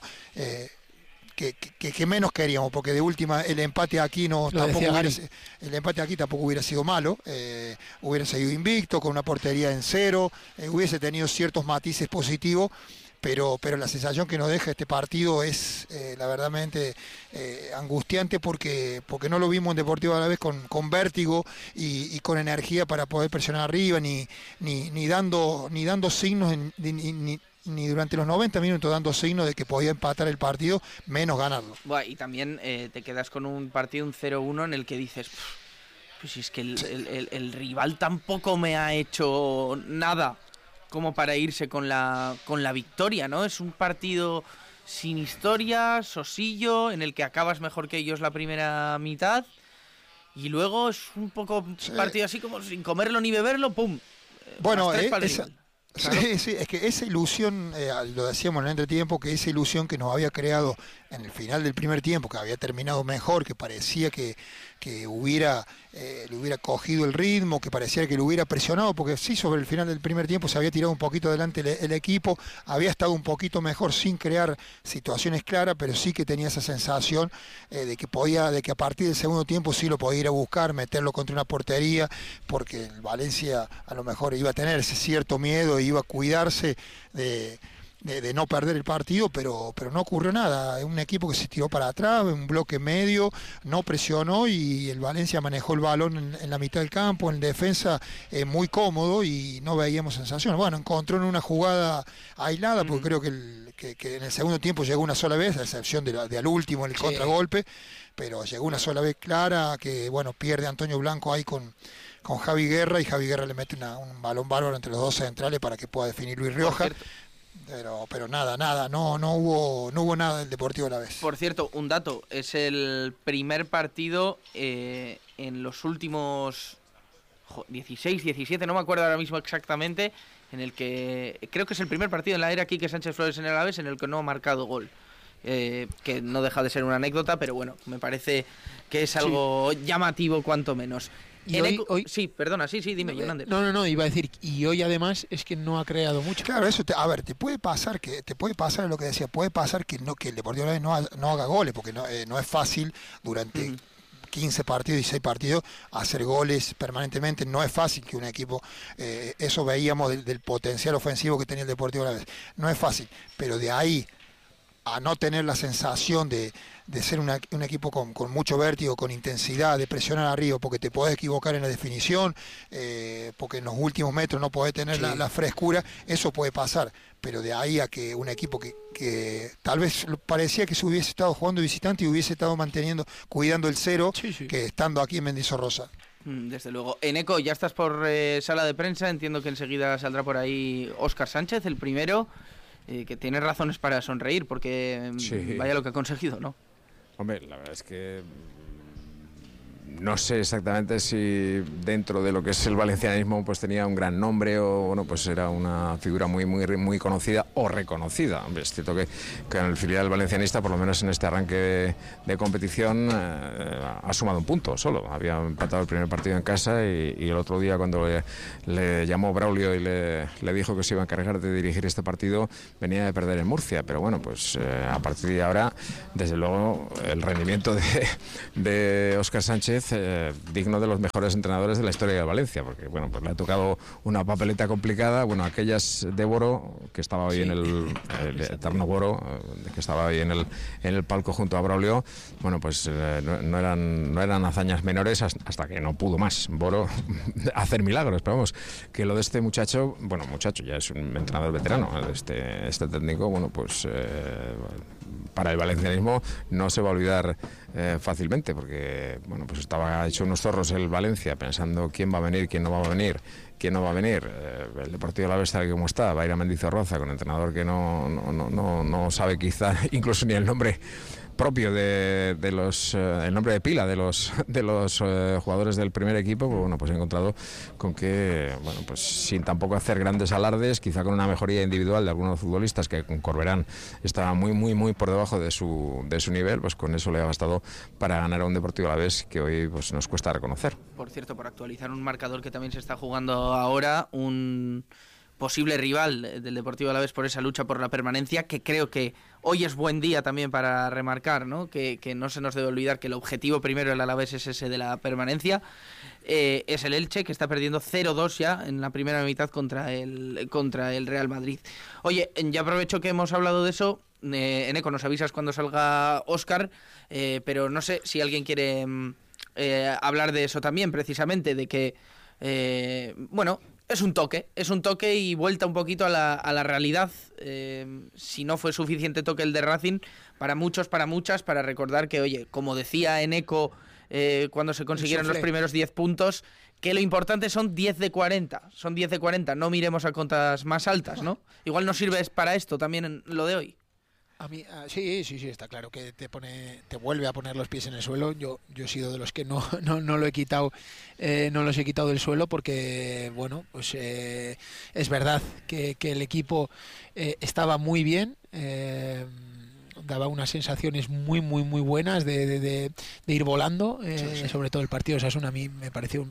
que menos queríamos, porque de última el empate aquí tampoco hubiera sido malo, hubiera seguido invicto con una portería en 0, hubiese tenido ciertos matices positivos, pero la sensación que nos deja este partido es la verdadmente angustiante, porque no lo vimos en Deportivo Alavés con vértigo y con energía para poder presionar arriba, ni dando signos, ni durante los 90 minutos dando signos de que podía empatar el partido, menos ganarlo. Bueno, y también te quedas con un partido, un 0-1, en el que dices, pues es que el rival tampoco me ha hecho nada como para irse con la victoria, ¿no? Es un partido sin historia, sosillo, en el que acabas mejor que ellos la primera mitad, y luego es un poco partido así como sin comerlo ni beberlo, ¡pum! Bueno, Claro. Sí, es que esa ilusión, lo decíamos en el entretiempo, que esa ilusión que nos había creado en el final del primer tiempo, que había terminado mejor, que parecía que le hubiera cogido el ritmo, que parecía que lo hubiera presionado, porque sí, sobre el final del primer tiempo se había tirado un poquito adelante el equipo, había estado un poquito mejor sin crear situaciones claras, pero sí que tenía esa sensación de que a partir del segundo tiempo sí lo podía ir a buscar, meterlo contra una portería, porque el Valencia a lo mejor iba a tener ese cierto miedo, iba a cuidarse de no perder el partido, pero no ocurrió nada. Es un equipo que se tiró para atrás, un bloque medio, no presionó, y el Valencia manejó el balón en la mitad del campo, en defensa muy cómodo, y no veíamos sensación. Bueno, encontró en una jugada aislada, porque creo que en el segundo tiempo llegó una sola vez, a excepción de al último, el contragolpe, pero llegó una sola vez clara, que bueno, pierde Antonio Blanco ahí con Javi Guerra, y Javi Guerra le mete un balón bárbaro entre los 2 centrales para que pueda definir Luis Rioja. Pero nada, no hubo nada del Deportivo Alavés. Por cierto, un dato, es el primer partido en los últimos 16, 17, no me acuerdo ahora mismo exactamente, en el que creo que es el primer partido en la era Quique Sánchez Flores en el Alavés en el que no ha marcado gol. Que no deja de ser una anécdota, pero bueno, me parece que es algo llamativo cuanto menos. Y hoy... Sí, perdona, sí, dime, Jonander. No, iba a decir, y hoy además es que no ha creado mucho. Claro, eso te puede pasar lo que decía, puede pasar que el Deportivo Alavés no haga goles, porque no es fácil durante 15 partidos, 16 partidos, hacer goles permanentemente, no es fácil que un equipo, eso veíamos del potencial ofensivo que tenía el Deportivo Alavés, no es fácil, pero de ahí a no tener la sensación de ser un equipo con mucho vértigo, con intensidad, de presionar arriba, porque te podés equivocar en la definición, porque en los últimos metros no podés tener la frescura, eso puede pasar, pero de ahí a que un equipo que tal vez parecía que se hubiese estado jugando visitante y hubiese estado cuidando el 0, que estando aquí en Mendizorroza. Desde luego. Eneco, ya estás por sala de prensa, entiendo que enseguida saldrá por ahí Óscar Sánchez, el primero, que tiene razones para sonreír, porque vaya lo que ha conseguido, ¿no? Hombre, la verdad es que No sé exactamente si dentro de lo que es el valencianismo pues tenía un gran nombre o bueno, pues era una figura muy conocida o reconocida. Hombre, es cierto que en el filial valencianista, por lo menos en este arranque de competición, ha sumado un punto solo. Había empatado el primer partido en casa y el otro día cuando le llamó Braulio y le dijo que se iba a encargar de dirigir este partido, venía de perder en Murcia. Pero bueno, pues a partir de ahora, desde luego, el rendimiento de Óscar Sánchez, digno de los mejores entrenadores de la historia de Valencia, porque bueno, pues le ha tocado una papeleta complicada. Bueno, aquellas de Boro, que estaba hoy en el eterno Boro, que estaba hoy en el palco junto a Braulio, bueno, pues no eran hazañas menores hasta que no pudo más Boro hacer milagros. Pero vamos, que lo de este muchacho, ya es un entrenador veterano, este técnico, bueno, pues para el valencianismo no se va a olvidar fácilmente, porque bueno, pues estaba hecho unos zorros el Valencia pensando quién va a venir, quién no va a venir, quién no va a venir. El Deportivo Alavés tal como está, va a ir a Mendizorroza con entrenador que no sabe quizá incluso ni el nombre propio de los el nombre de pila de los jugadores del primer equipo. Pues bueno, pues he encontrado con que, bueno, pues sin tampoco hacer grandes alardes, quizá con una mejoría individual de algunos futbolistas, que con Corberán estaba muy por debajo de su nivel, pues con eso le ha bastado para ganar a un Deportivo Alavés que hoy pues nos cuesta reconocer. Por cierto, por actualizar un marcador que también se está jugando ahora, un posible rival del Deportivo Alavés por esa lucha por la permanencia, que creo que hoy es buen día también para remarcar, ¿no? Que no se nos debe olvidar que el objetivo primero del Alavés es ese de la permanencia. Es el Elche, que está perdiendo 0-2 ya en la primera mitad contra el Real Madrid. Oye, ya aprovecho que hemos hablado de eso. Eneco, nos avisas cuando salga Óscar, pero no sé si alguien quiere hablar de eso también, precisamente, de que, bueno, es un toque y vuelta un poquito a la realidad. Si no fue suficiente toque el de Racing, para muchos, para muchas, para recordar que, oye, como decía Eneco cuando se consiguieron los primeros 10 puntos, que lo importante son 10 de 40. Son 10 de 40, no miremos a cotas más altas, ¿no? Igual nos sirve para esto también en lo de hoy. A mí, sí, está claro que te vuelve a poner los pies en el suelo. Yo he sido de los que no lo he quitado, no los he quitado del suelo, porque bueno, pues es verdad que el equipo estaba muy bien. Daba unas sensaciones muy buenas de ir volando, sí. Sobre todo el partido de Osasuna a mí me pareció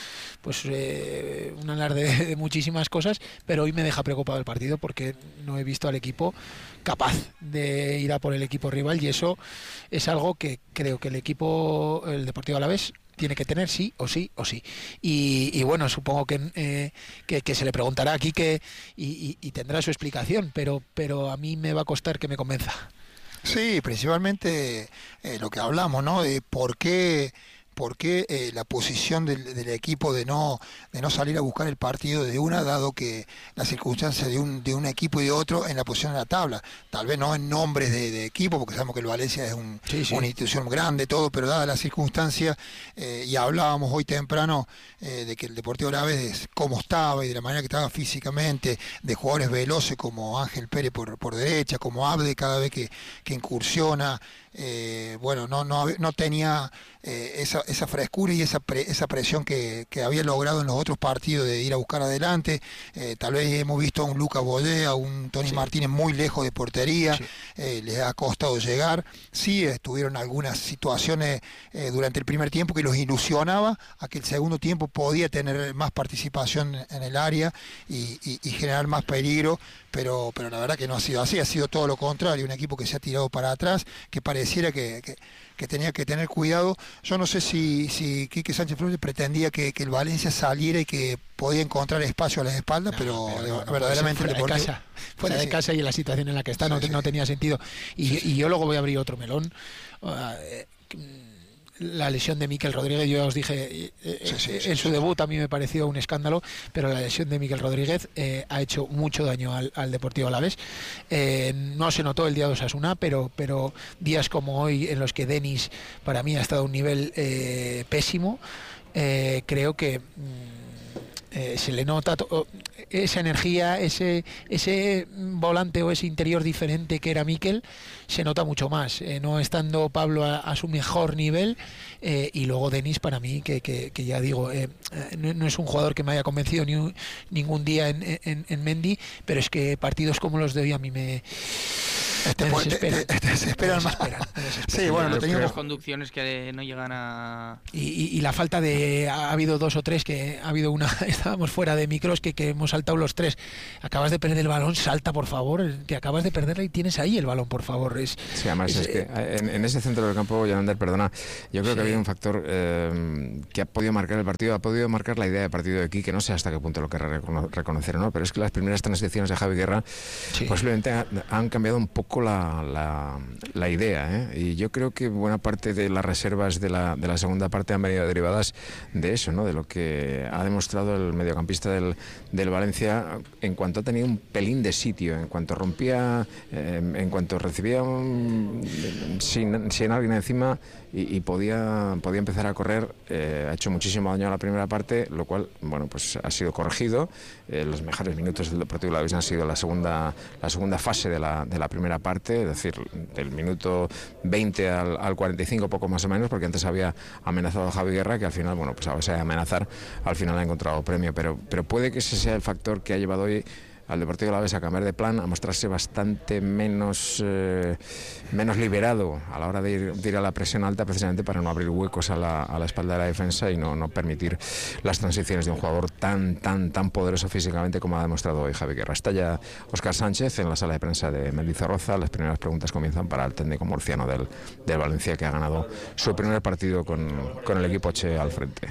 un alarde de muchísimas cosas, pero hoy me deja preocupado el partido porque no he visto al equipo capaz de ir a por el equipo rival, y eso es algo que creo que el Deportivo Alavés tiene que tener sí o sí. Y bueno, supongo que se le preguntará aquí y tendrá su explicación, pero a mí me va a costar que me convenza. Sí, principalmente lo que hablamos, ¿no? De por qué la posición del equipo de no salir a buscar el partido de una, dado que las circunstancias de un equipo y de otro en la posición de la tabla, tal vez no en nombres de equipo, porque sabemos que el Valencia es una institución grande, todo, pero dadas las circunstancias, y hablábamos hoy temprano de que el Deportivo Alavés, cómo estaba y de la manera que estaba físicamente, de jugadores veloces como Ángel Pérez por derecha, como Abde cada vez que incursiona, bueno, no tenía esa frescura y esa presión que había logrado en los otros partidos de ir a buscar adelante. Tal vez hemos visto a un Lucas Boyé, a un Tony Martínez muy lejos de portería, les ha costado llegar. Sí, estuvieron algunas situaciones durante el primer tiempo que los ilusionaba a que el segundo tiempo podía tener más participación en el área y generar más peligro, pero la verdad que no ha sido así, ha sido todo lo contrario, un equipo que se ha tirado para atrás, que pareciera que tenía que tener cuidado. Yo no sé si Quique Sánchez Flores pretendía que el Valencia saliera y que podía encontrar espacio a las espaldas, pero verdaderamente fuera de casa y en la situación en la que está no tenía sentido. Y yo luego voy a abrir otro melón. La lesión de Mikel Rodríguez, yo ya os dije, en su debut a mí me pareció un escándalo, pero la lesión de Mikel Rodríguez ha hecho mucho daño al Deportivo Alavés. No se notó el día de Osasuna, pero días como hoy, en los que Denis para mí ha estado a un nivel pésimo, creo que se le nota esa energía, ese volante o ese interior diferente que era Mikel, se nota mucho más, no estando Pablo a su mejor nivel. Y luego Denis, para mí, que ya digo, no es un jugador que me haya convencido ningún día en Mendy, pero es que partidos como los de hoy a mí me desesperan más. Sí, bueno, lo teníamos. Las conducciones que no llegan a... Y la falta de... Ha habido 2 o 3 que ha habido una... Estábamos fuera de micros que hemos saltado los 3. Acabas de perder el balón, salta, por favor, que acabas de perderla y tienes ahí el balón, por favor. Sí, además es que en ese centro del campo, Yolander, perdona, yo creo que ha habido un factor que ha podido marcar el partido, ha podido marcar la idea de partido de aquí, que no sé hasta qué punto lo querrá reconocer o no, pero es que las primeras transiciones de Javi Guerra posiblemente han cambiado un poco la idea, y yo creo que buena parte de las reservas de la segunda parte han venido derivadas de eso, ¿no? De lo que ha demostrado el mediocampista del Valencia en cuanto ha tenido un pelín de sitio, en cuanto rompía, en cuanto recibía sin alguien encima y podía empezar a correr. Ha hecho muchísimo daño a la primera parte, lo cual, bueno, pues ha sido corregido. Los mejores minutos del Deportivo Alavés han sido la segunda fase de la primera parte, es decir, del minuto 20 al 45, poco más o menos, porque antes había amenazado a Javi Guerra, que al final, bueno, pues a base de amenazar, al final ha encontrado premio, pero puede que ese sea el factor que ha llevado hoy al Deportivo Alavés a cambiar de plan, a mostrarse bastante menos liberado a la hora de ir a la presión alta, precisamente para no abrir huecos a la espalda de la defensa y no permitir las transiciones de un jugador tan poderoso físicamente como ha demostrado hoy Javi Guerra. Está ya Óscar Sánchez en la sala de prensa de Mendizorroza. Las primeras preguntas comienzan para el técnico murciano del Valencia, que ha ganado su primer partido con el equipo Che al frente.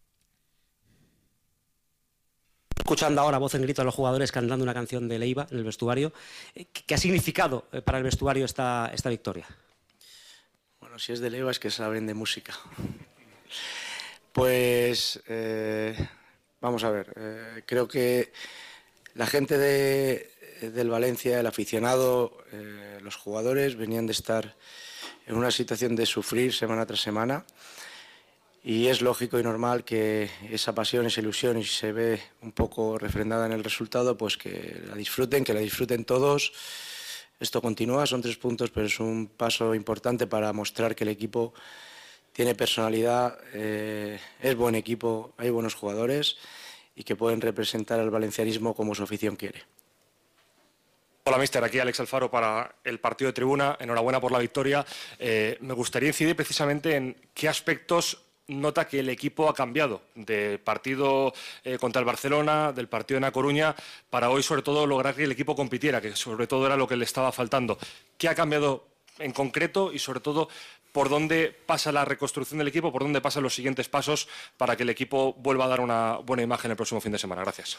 Escuchando ahora voz en grito a los jugadores cantando una canción de Leiva en el vestuario, ¿qué ha significado para el vestuario esta victoria? Bueno, si es de Leiva es que saben de música. Pues vamos a ver, creo que la gente del Valencia, el aficionado, los jugadores venían de estar en una situación de sufrir semana tras semana. Y es lógico y normal que esa pasión, esa ilusión, y si se ve un poco refrendada en el resultado, pues que la disfruten todos. Esto continúa, son 3 puntos, pero es un paso importante para mostrar que el equipo tiene personalidad, es buen equipo, hay buenos jugadores y que pueden representar al valencianismo como su afición quiere. Hola, míster. Aquí Alex Alfaro para el partido de tribuna. Enhorabuena por la victoria. Me gustaría incidir precisamente en qué aspectos nota que el equipo ha cambiado del partido contra el Barcelona, del partido en A Coruña, para hoy sobre todo lograr que el equipo compitiera, que sobre todo era lo que le estaba faltando. ¿Qué ha cambiado en concreto y sobre todo por dónde pasa la reconstrucción del equipo, por dónde pasan los siguientes pasos para que el equipo vuelva a dar una buena imagen el próximo fin de semana? Gracias.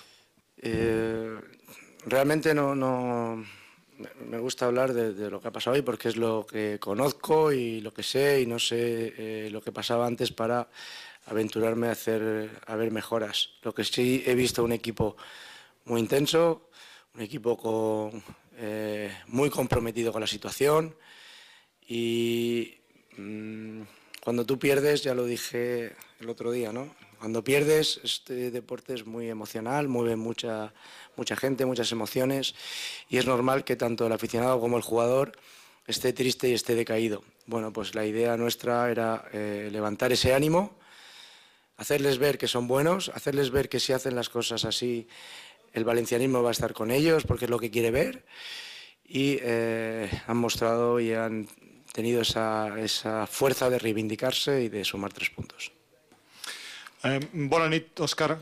Realmente no me gusta hablar de lo que ha pasado hoy porque es lo que conozco y lo que sé, y no sé lo que pasaba antes para aventurarme a ver mejoras. Lo que sí he visto, un equipo muy intenso, un equipo muy comprometido con la situación, y cuando tú pierdes, ya lo dije el otro día, ¿no? Cuando pierdes, este deporte es muy emocional, mueve mucha gente, muchas emociones, y es normal que tanto el aficionado como el jugador esté triste y esté decaído. Bueno, pues la idea nuestra era levantar ese ánimo, hacerles ver que son buenos, hacerles ver que si hacen las cosas así, el valencianismo va a estar con ellos porque es lo que quiere ver, y han mostrado y han tenido esa fuerza de reivindicarse y de sumar 3 puntos. Bona nit, Òscar.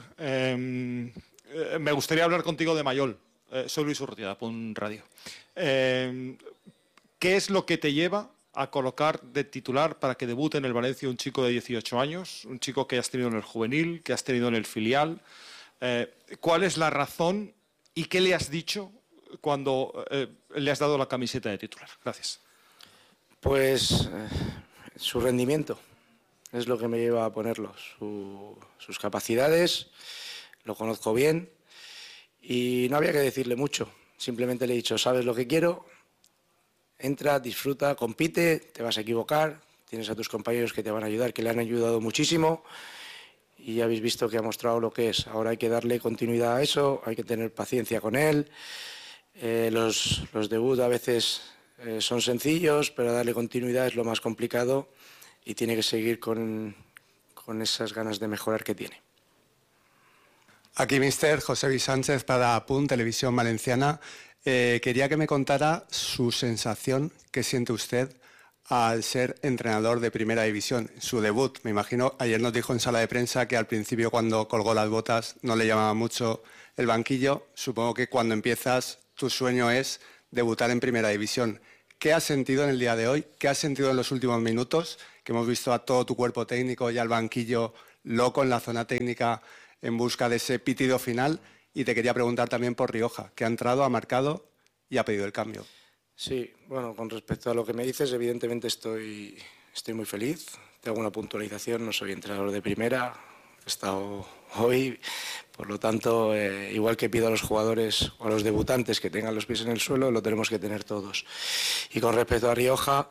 Me gustaría hablar contigo de Mayol. Soy Luis Urrutia, Punt Radio. ¿Qué es lo que te lleva a colocar de titular para que debute en el Valencia un chico de 18 años, un chico que has tenido en el juvenil, que has tenido en el filial? ¿Cuál es la razón y qué le has dicho cuando le has dado la camiseta de titular? Gracias. Pues su rendimiento es lo que me lleva a ponerlo, sus capacidades, lo conozco bien y no había que decirle mucho. Simplemente le he dicho, sabes lo que quiero, entra, disfruta, compite, te vas a equivocar, tienes a tus compañeros que te van a ayudar, que le han ayudado muchísimo, y habéis visto que ha mostrado lo que es. Ahora hay que darle continuidad a eso, hay que tener paciencia con él. Los debuts a veces son sencillos, pero darle continuidad es lo más complicado y tiene que seguir con esas ganas de mejorar que tiene. Aquí, mister José Sánchez para PUN, Televisión Valenciana. Quería que me contara su sensación que siente usted al ser entrenador de Primera División, su debut. Me imagino, ayer nos dijo en sala de prensa que al principio cuando colgó las botas no le llamaba mucho el banquillo. Supongo que cuando empiezas tu sueño es debutar en Primera División. ¿Qué has sentido en el día de hoy? ¿Qué has sentido en los últimos minutos? Que hemos visto a todo tu cuerpo técnico y al banquillo loco en la zona técnica en busca de ese pitido final. Y te quería preguntar también por Rioja, que ha entrado, ha marcado y ha pedido el cambio. Sí, bueno, con respecto a lo que me dices, evidentemente estoy muy feliz. Tengo una puntualización, no soy entrenador de primera, he estado hoy, por lo tanto, igual que pido a los jugadores o a los debutantes que tengan los pies en el suelo, lo tenemos que tener todos. Y con respecto a Rioja,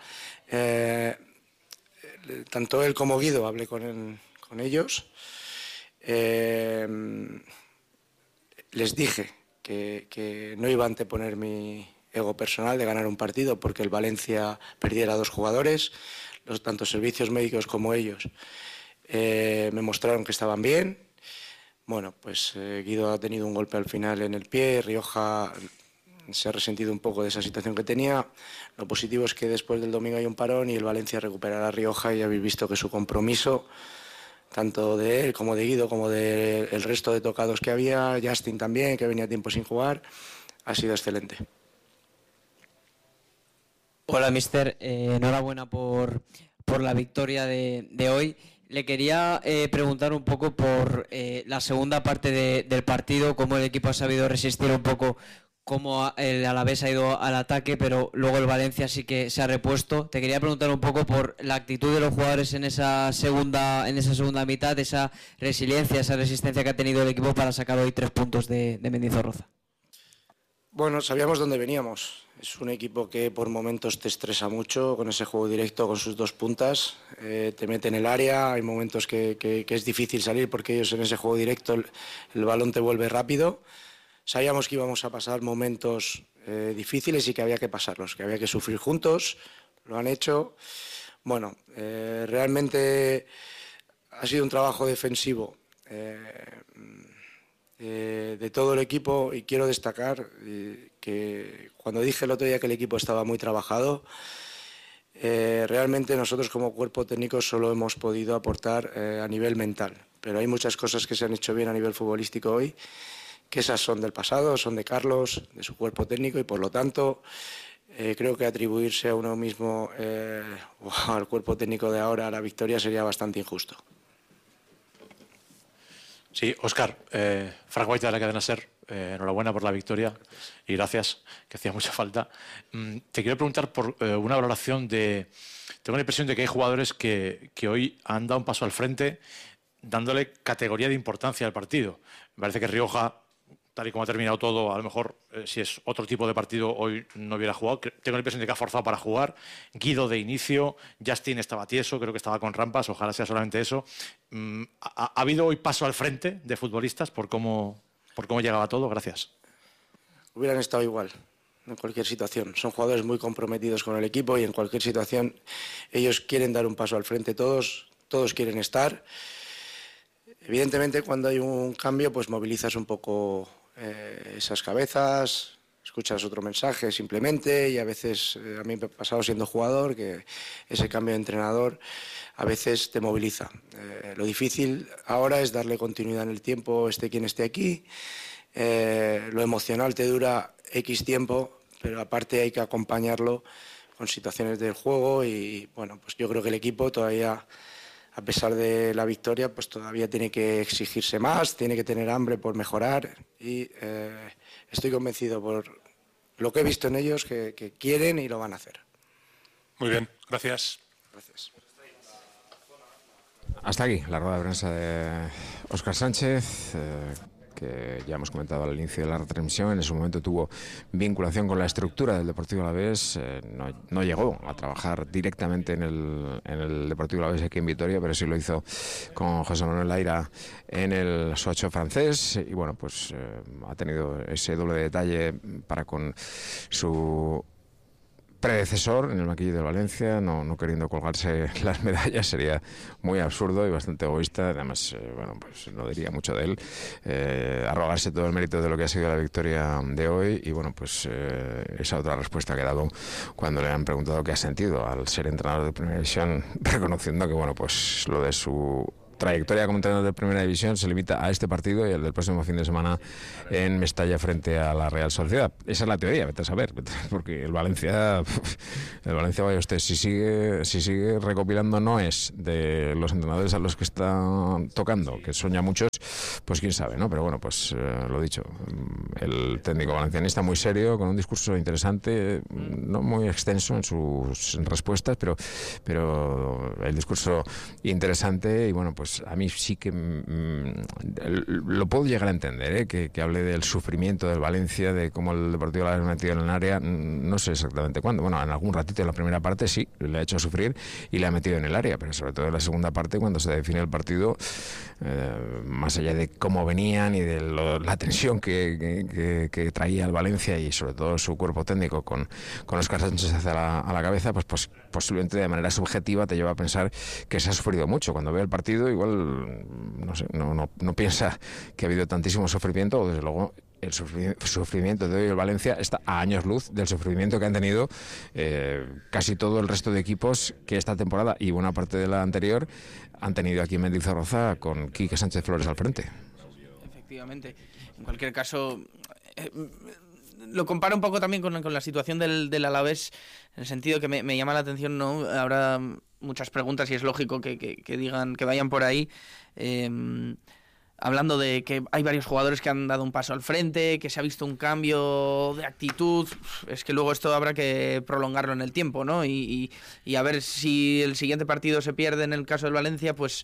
tanto él como Guido, hablé con ellos, les dije que no iba a anteponer mi ego personal de ganar un partido porque el Valencia perdiera 2 jugadores, tanto servicios médicos como ellos me mostraron que estaban bien. Bueno, pues Guido ha tenido un golpe al final en el pie, Rioja se ha resentido un poco de esa situación que tenía. Lo positivo es que después del domingo hay un parón y el Valencia recuperará a Rioja y habéis visto que su compromiso, tanto de él como de Guido, como del resto de tocados que había, Justin también, que venía tiempo sin jugar, ha sido excelente. Hola, mister. Enhorabuena por la victoria de hoy. Le quería preguntar un poco por la segunda parte del partido, cómo el equipo ha sabido resistir un poco, cómo el Alavés ha ido al ataque, pero luego el Valencia sí que se ha repuesto. Te quería preguntar un poco por la actitud de los jugadores en esa segunda mitad, esa resiliencia, esa resistencia que ha tenido el equipo para sacar hoy 3 puntos de Mendizorroza. Bueno, sabíamos dónde veníamos. Es un equipo que por momentos te estresa mucho con ese juego directo, con sus 2 puntas. Te mete en el área, hay momentos que es difícil salir porque ellos en ese juego directo el balón te vuelve rápido. Sabíamos que íbamos a pasar momentos difíciles y que había que pasarlos, que había que sufrir juntos. Lo han hecho. Bueno, realmente ha sido un trabajo defensivo de todo el equipo y quiero destacar que cuando dije el otro día que el equipo estaba muy trabajado, realmente nosotros como cuerpo técnico solo hemos podido aportar a nivel mental, pero hay muchas cosas que se han hecho bien a nivel futbolístico hoy, que esas son del pasado, son de Carlos, de su cuerpo técnico y por lo tanto creo que atribuirse a uno mismo o al cuerpo técnico de ahora a la victoria sería bastante injusto. Sí, Óscar, Frank White de la cadena SER, enhorabuena por la victoria y gracias, que hacía mucha falta. Te quiero preguntar por una valoración de... Tengo la impresión de que hay jugadores que hoy han dado un paso al frente dándole categoría de importancia al partido. Me parece que Rioja, tal y como ha terminado todo, a lo mejor si es otro tipo de partido hoy no hubiera jugado. Tengo la impresión de que ha forzado para jugar. Guido de inicio, Justin estaba tieso, creo que estaba con rampas, ojalá sea solamente eso. ¿Ha habido hoy paso al frente de futbolistas por cómo llegaba todo? Gracias. Hubieran estado igual en cualquier situación. Son jugadores muy comprometidos con el equipo y en cualquier situación ellos quieren dar un paso al frente, todos quieren estar. Evidentemente cuando hay un cambio pues movilizas un poco esas cabezas, escuchas otro mensaje simplemente y a veces, a mí me ha pasado siendo jugador, que ese cambio de entrenador a veces te moviliza. Lo difícil ahora es darle continuidad en el tiempo, esté quien esté aquí. Lo emocional te dura X tiempo, pero aparte hay que acompañarlo con situaciones del juego y bueno, pues yo creo que el equipo todavía, a pesar de la victoria, pues todavía tiene que exigirse más, tiene que tener hambre por mejorar y estoy convencido por lo que he visto en ellos que quieren y lo van a hacer. Muy bien, gracias. Gracias. Hasta aquí la rueda de prensa de Óscar Sánchez, que ya hemos comentado al inicio de la retransmisión. En ese momento tuvo vinculación con la estructura del Deportivo Alavés, no llegó a trabajar directamente en el Deportivo Alavés aquí en Vitoria, pero sí lo hizo con José Manuel Laira en el Sochaux francés, y bueno, pues ha tenido ese doble detalle para con su predecesor en el banquillo de Valencia, no queriendo colgarse las medallas. Sería muy absurdo y bastante egoísta. Además, bueno, pues no diría mucho de él, arrogarse todo el mérito de lo que ha sido la victoria de hoy. Y bueno, pues esa otra respuesta que ha dado cuando le han preguntado qué ha sentido al ser entrenador de Primera División, reconociendo que bueno, pues lo de su trayectoria como entrenador de Primera División se limita a este partido y al del próximo fin de semana en Mestalla frente a la Real Sociedad. Esa es la teoría, vete a saber, porque el Valencia, vaya usted, si sigue recopilando noes de los entrenadores a los que está tocando, que son ya muchos, pues quién sabe, ¿no? Pero bueno, pues lo dicho, el técnico valencianista muy serio, con un discurso interesante, no muy extenso en sus respuestas, pero el discurso interesante. Y bueno, pues a mí sí que lo puedo llegar a entender, que hable del sufrimiento del Valencia, de cómo el Deportivo lo ha metido en el área, no sé exactamente cuándo. Bueno, en algún ratito en la primera parte sí, le ha hecho sufrir y le ha metido en el área, pero sobre todo en la segunda parte, cuando se define el partido, más allá de cómo venían y de la tensión que traía el Valencia y sobre todo su cuerpo técnico con Óscar Sánchez a la cabeza, pues posiblemente de manera subjetiva te lleva a pensar que se ha sufrido mucho. Cuando ve el partido igual no sé, no piensa que ha habido tantísimo sufrimiento, o desde luego el sufrimiento de hoy el Valencia está a años luz del sufrimiento que han tenido casi todo el resto de equipos que esta temporada y buena parte de la anterior han tenido aquí en Mendizorroza con Quique Sánchez Flores al frente. Efectivamente. En cualquier caso, lo comparo un poco también con la situación del Alavés, en el sentido que me llama la atención, ¿no? Habrá muchas preguntas y es lógico que digan, que vayan por ahí, hablando de que hay varios jugadores que han dado un paso al frente, que se ha visto un cambio de actitud. Es que luego esto habrá que prolongarlo en el tiempo, ¿no? Y a ver si el siguiente partido se pierde en el caso del Valencia, pues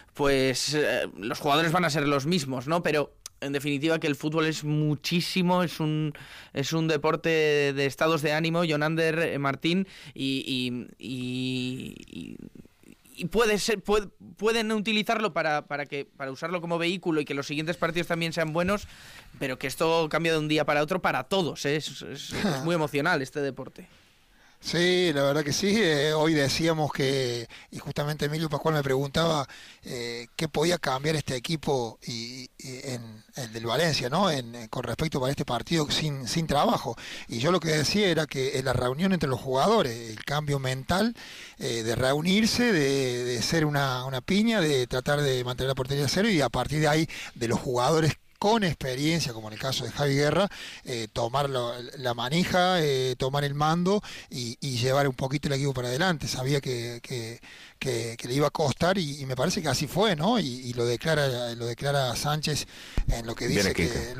los jugadores van a ser los mismos, ¿no? Pero en definitiva que el fútbol es muchísimo, es un deporte de estados de ánimo, Jonander, Martín, y pueden utilizarlo para usarlo como vehículo y que los siguientes partidos también sean buenos, pero que esto cambia de un día para otro para todos, ¿eh? Es muy emocional este deporte. Sí, la verdad que sí. Hoy decíamos que, y justamente Emilio Pascual me preguntaba qué podía cambiar este equipo y en el del Valencia, ¿no? Con respecto para este partido sin trabajo. Y yo lo que decía era que en la reunión entre los jugadores, el cambio mental, de reunirse, de ser una piña, de tratar de mantener la portería a cero, y a partir de ahí de los jugadores con experiencia, como en el caso de Javi Guerra, tomar la manija, tomar el mando y llevar un poquito el equipo para adelante. Sabía que le iba a costar y me parece que así fue, ¿no? Y lo declara Sánchez en lo que dice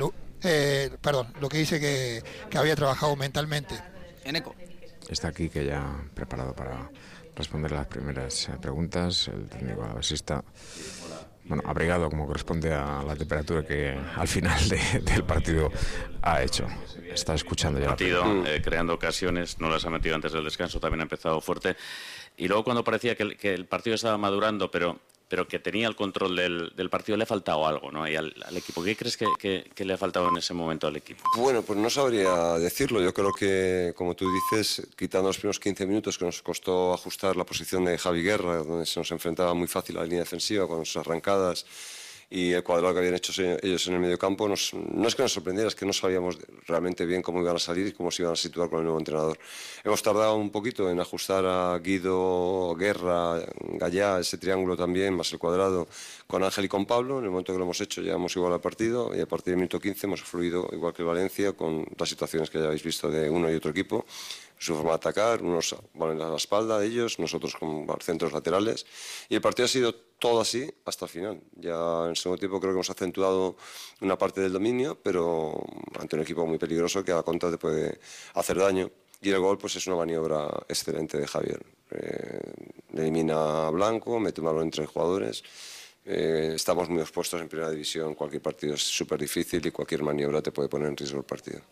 lo que dice que había trabajado mentalmente. Eneco. Está aquí que ya preparado para responder las primeras preguntas, el técnico alavesista. Bueno, abrigado como corresponde a la temperatura que al final del partido ha hecho. Está escuchando ya el partido, creando ocasiones, no las ha metido antes del descanso, también ha empezado fuerte. Y luego cuando parecía que el partido estaba madurando, pero que tenía el control del partido, le ha faltado algo, ¿no? Y al equipo, ¿qué crees que le ha faltado en ese momento al equipo? Bueno, pues no sabría decirlo. Yo creo que, como tú dices, quitando los primeros 15 minutos que nos costó ajustar la posición de Javi Guerra, donde se nos enfrentaba muy fácil a la línea defensiva con sus arrancadas y el cuadrado que habían hecho ellos en el mediocampo, no es que nos sorprendiera, es que no sabíamos realmente bien cómo iban a salir y cómo se iban a situar con el nuevo entrenador. Hemos tardado un poquito en ajustar a Guido, Guerra, Gallá, ese triángulo también, más el cuadrado, con Ángel y con Pablo. En el momento que lo hemos hecho llevamos igual al partido y a partir del minuto 15 hemos fluido igual que el Valencia, con las situaciones que ya habéis visto de uno y otro equipo. Su forma de atacar, unos van a la espalda de ellos, nosotros con centros laterales, y el partido ha sido todo así hasta el final. Ya en el segundo tiempo creo que hemos acentuado una parte del dominio, pero ante un equipo muy peligroso que a la contra te puede hacer daño, y el gol pues es una maniobra excelente de Javier. Elimina a Blanco, mete un balón entre jugadores estamos muy expuestos en primera división, cualquier partido es súper difícil y cualquier maniobra te puede poner en riesgo el partido.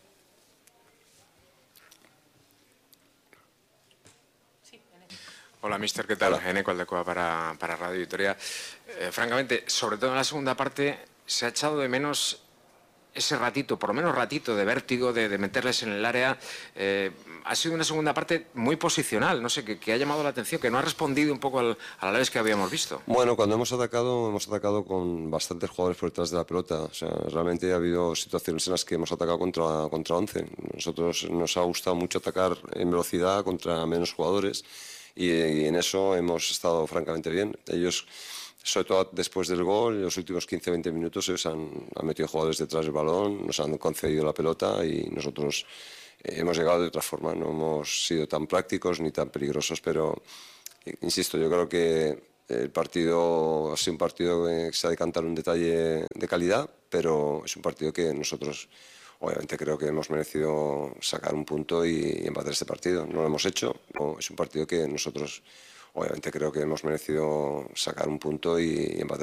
Hola, mister, ¿qué tal? Eneco Aldecoa para Radio Vitoria. Francamente, sobre todo en la segunda parte, se ha echado de menos ese ratito, por lo menos ratito, de vértigo, de meterles en el área. Ha sido una segunda parte muy posicional, no sé, que ha llamado la atención, que no ha respondido un poco al Alavés que habíamos visto. Bueno, cuando hemos atacado con bastantes jugadores por detrás de la pelota. O sea, realmente ha habido situaciones en las que hemos atacado contra 11. Nosotros nos ha gustado mucho atacar en velocidad contra menos jugadores y en eso hemos estado francamente bien. Ellos, sobre todo después del gol, en los últimos 15-20 minutos, ellos han metido jugadores detrás del balón, nos han concedido la pelota y nosotros hemos llegado de otra forma. No hemos sido tan prácticos ni tan peligrosos, pero insisto, yo creo que el partido ha sido un partido que se ha decantado en un detalle de calidad, pero es un partido que nosotros obviamente creo que hemos merecido sacar un punto y empatar este partido. No lo hemos hecho. Es un partido que nosotros obviamente creo que hemos merecido sacar un punto y empatar.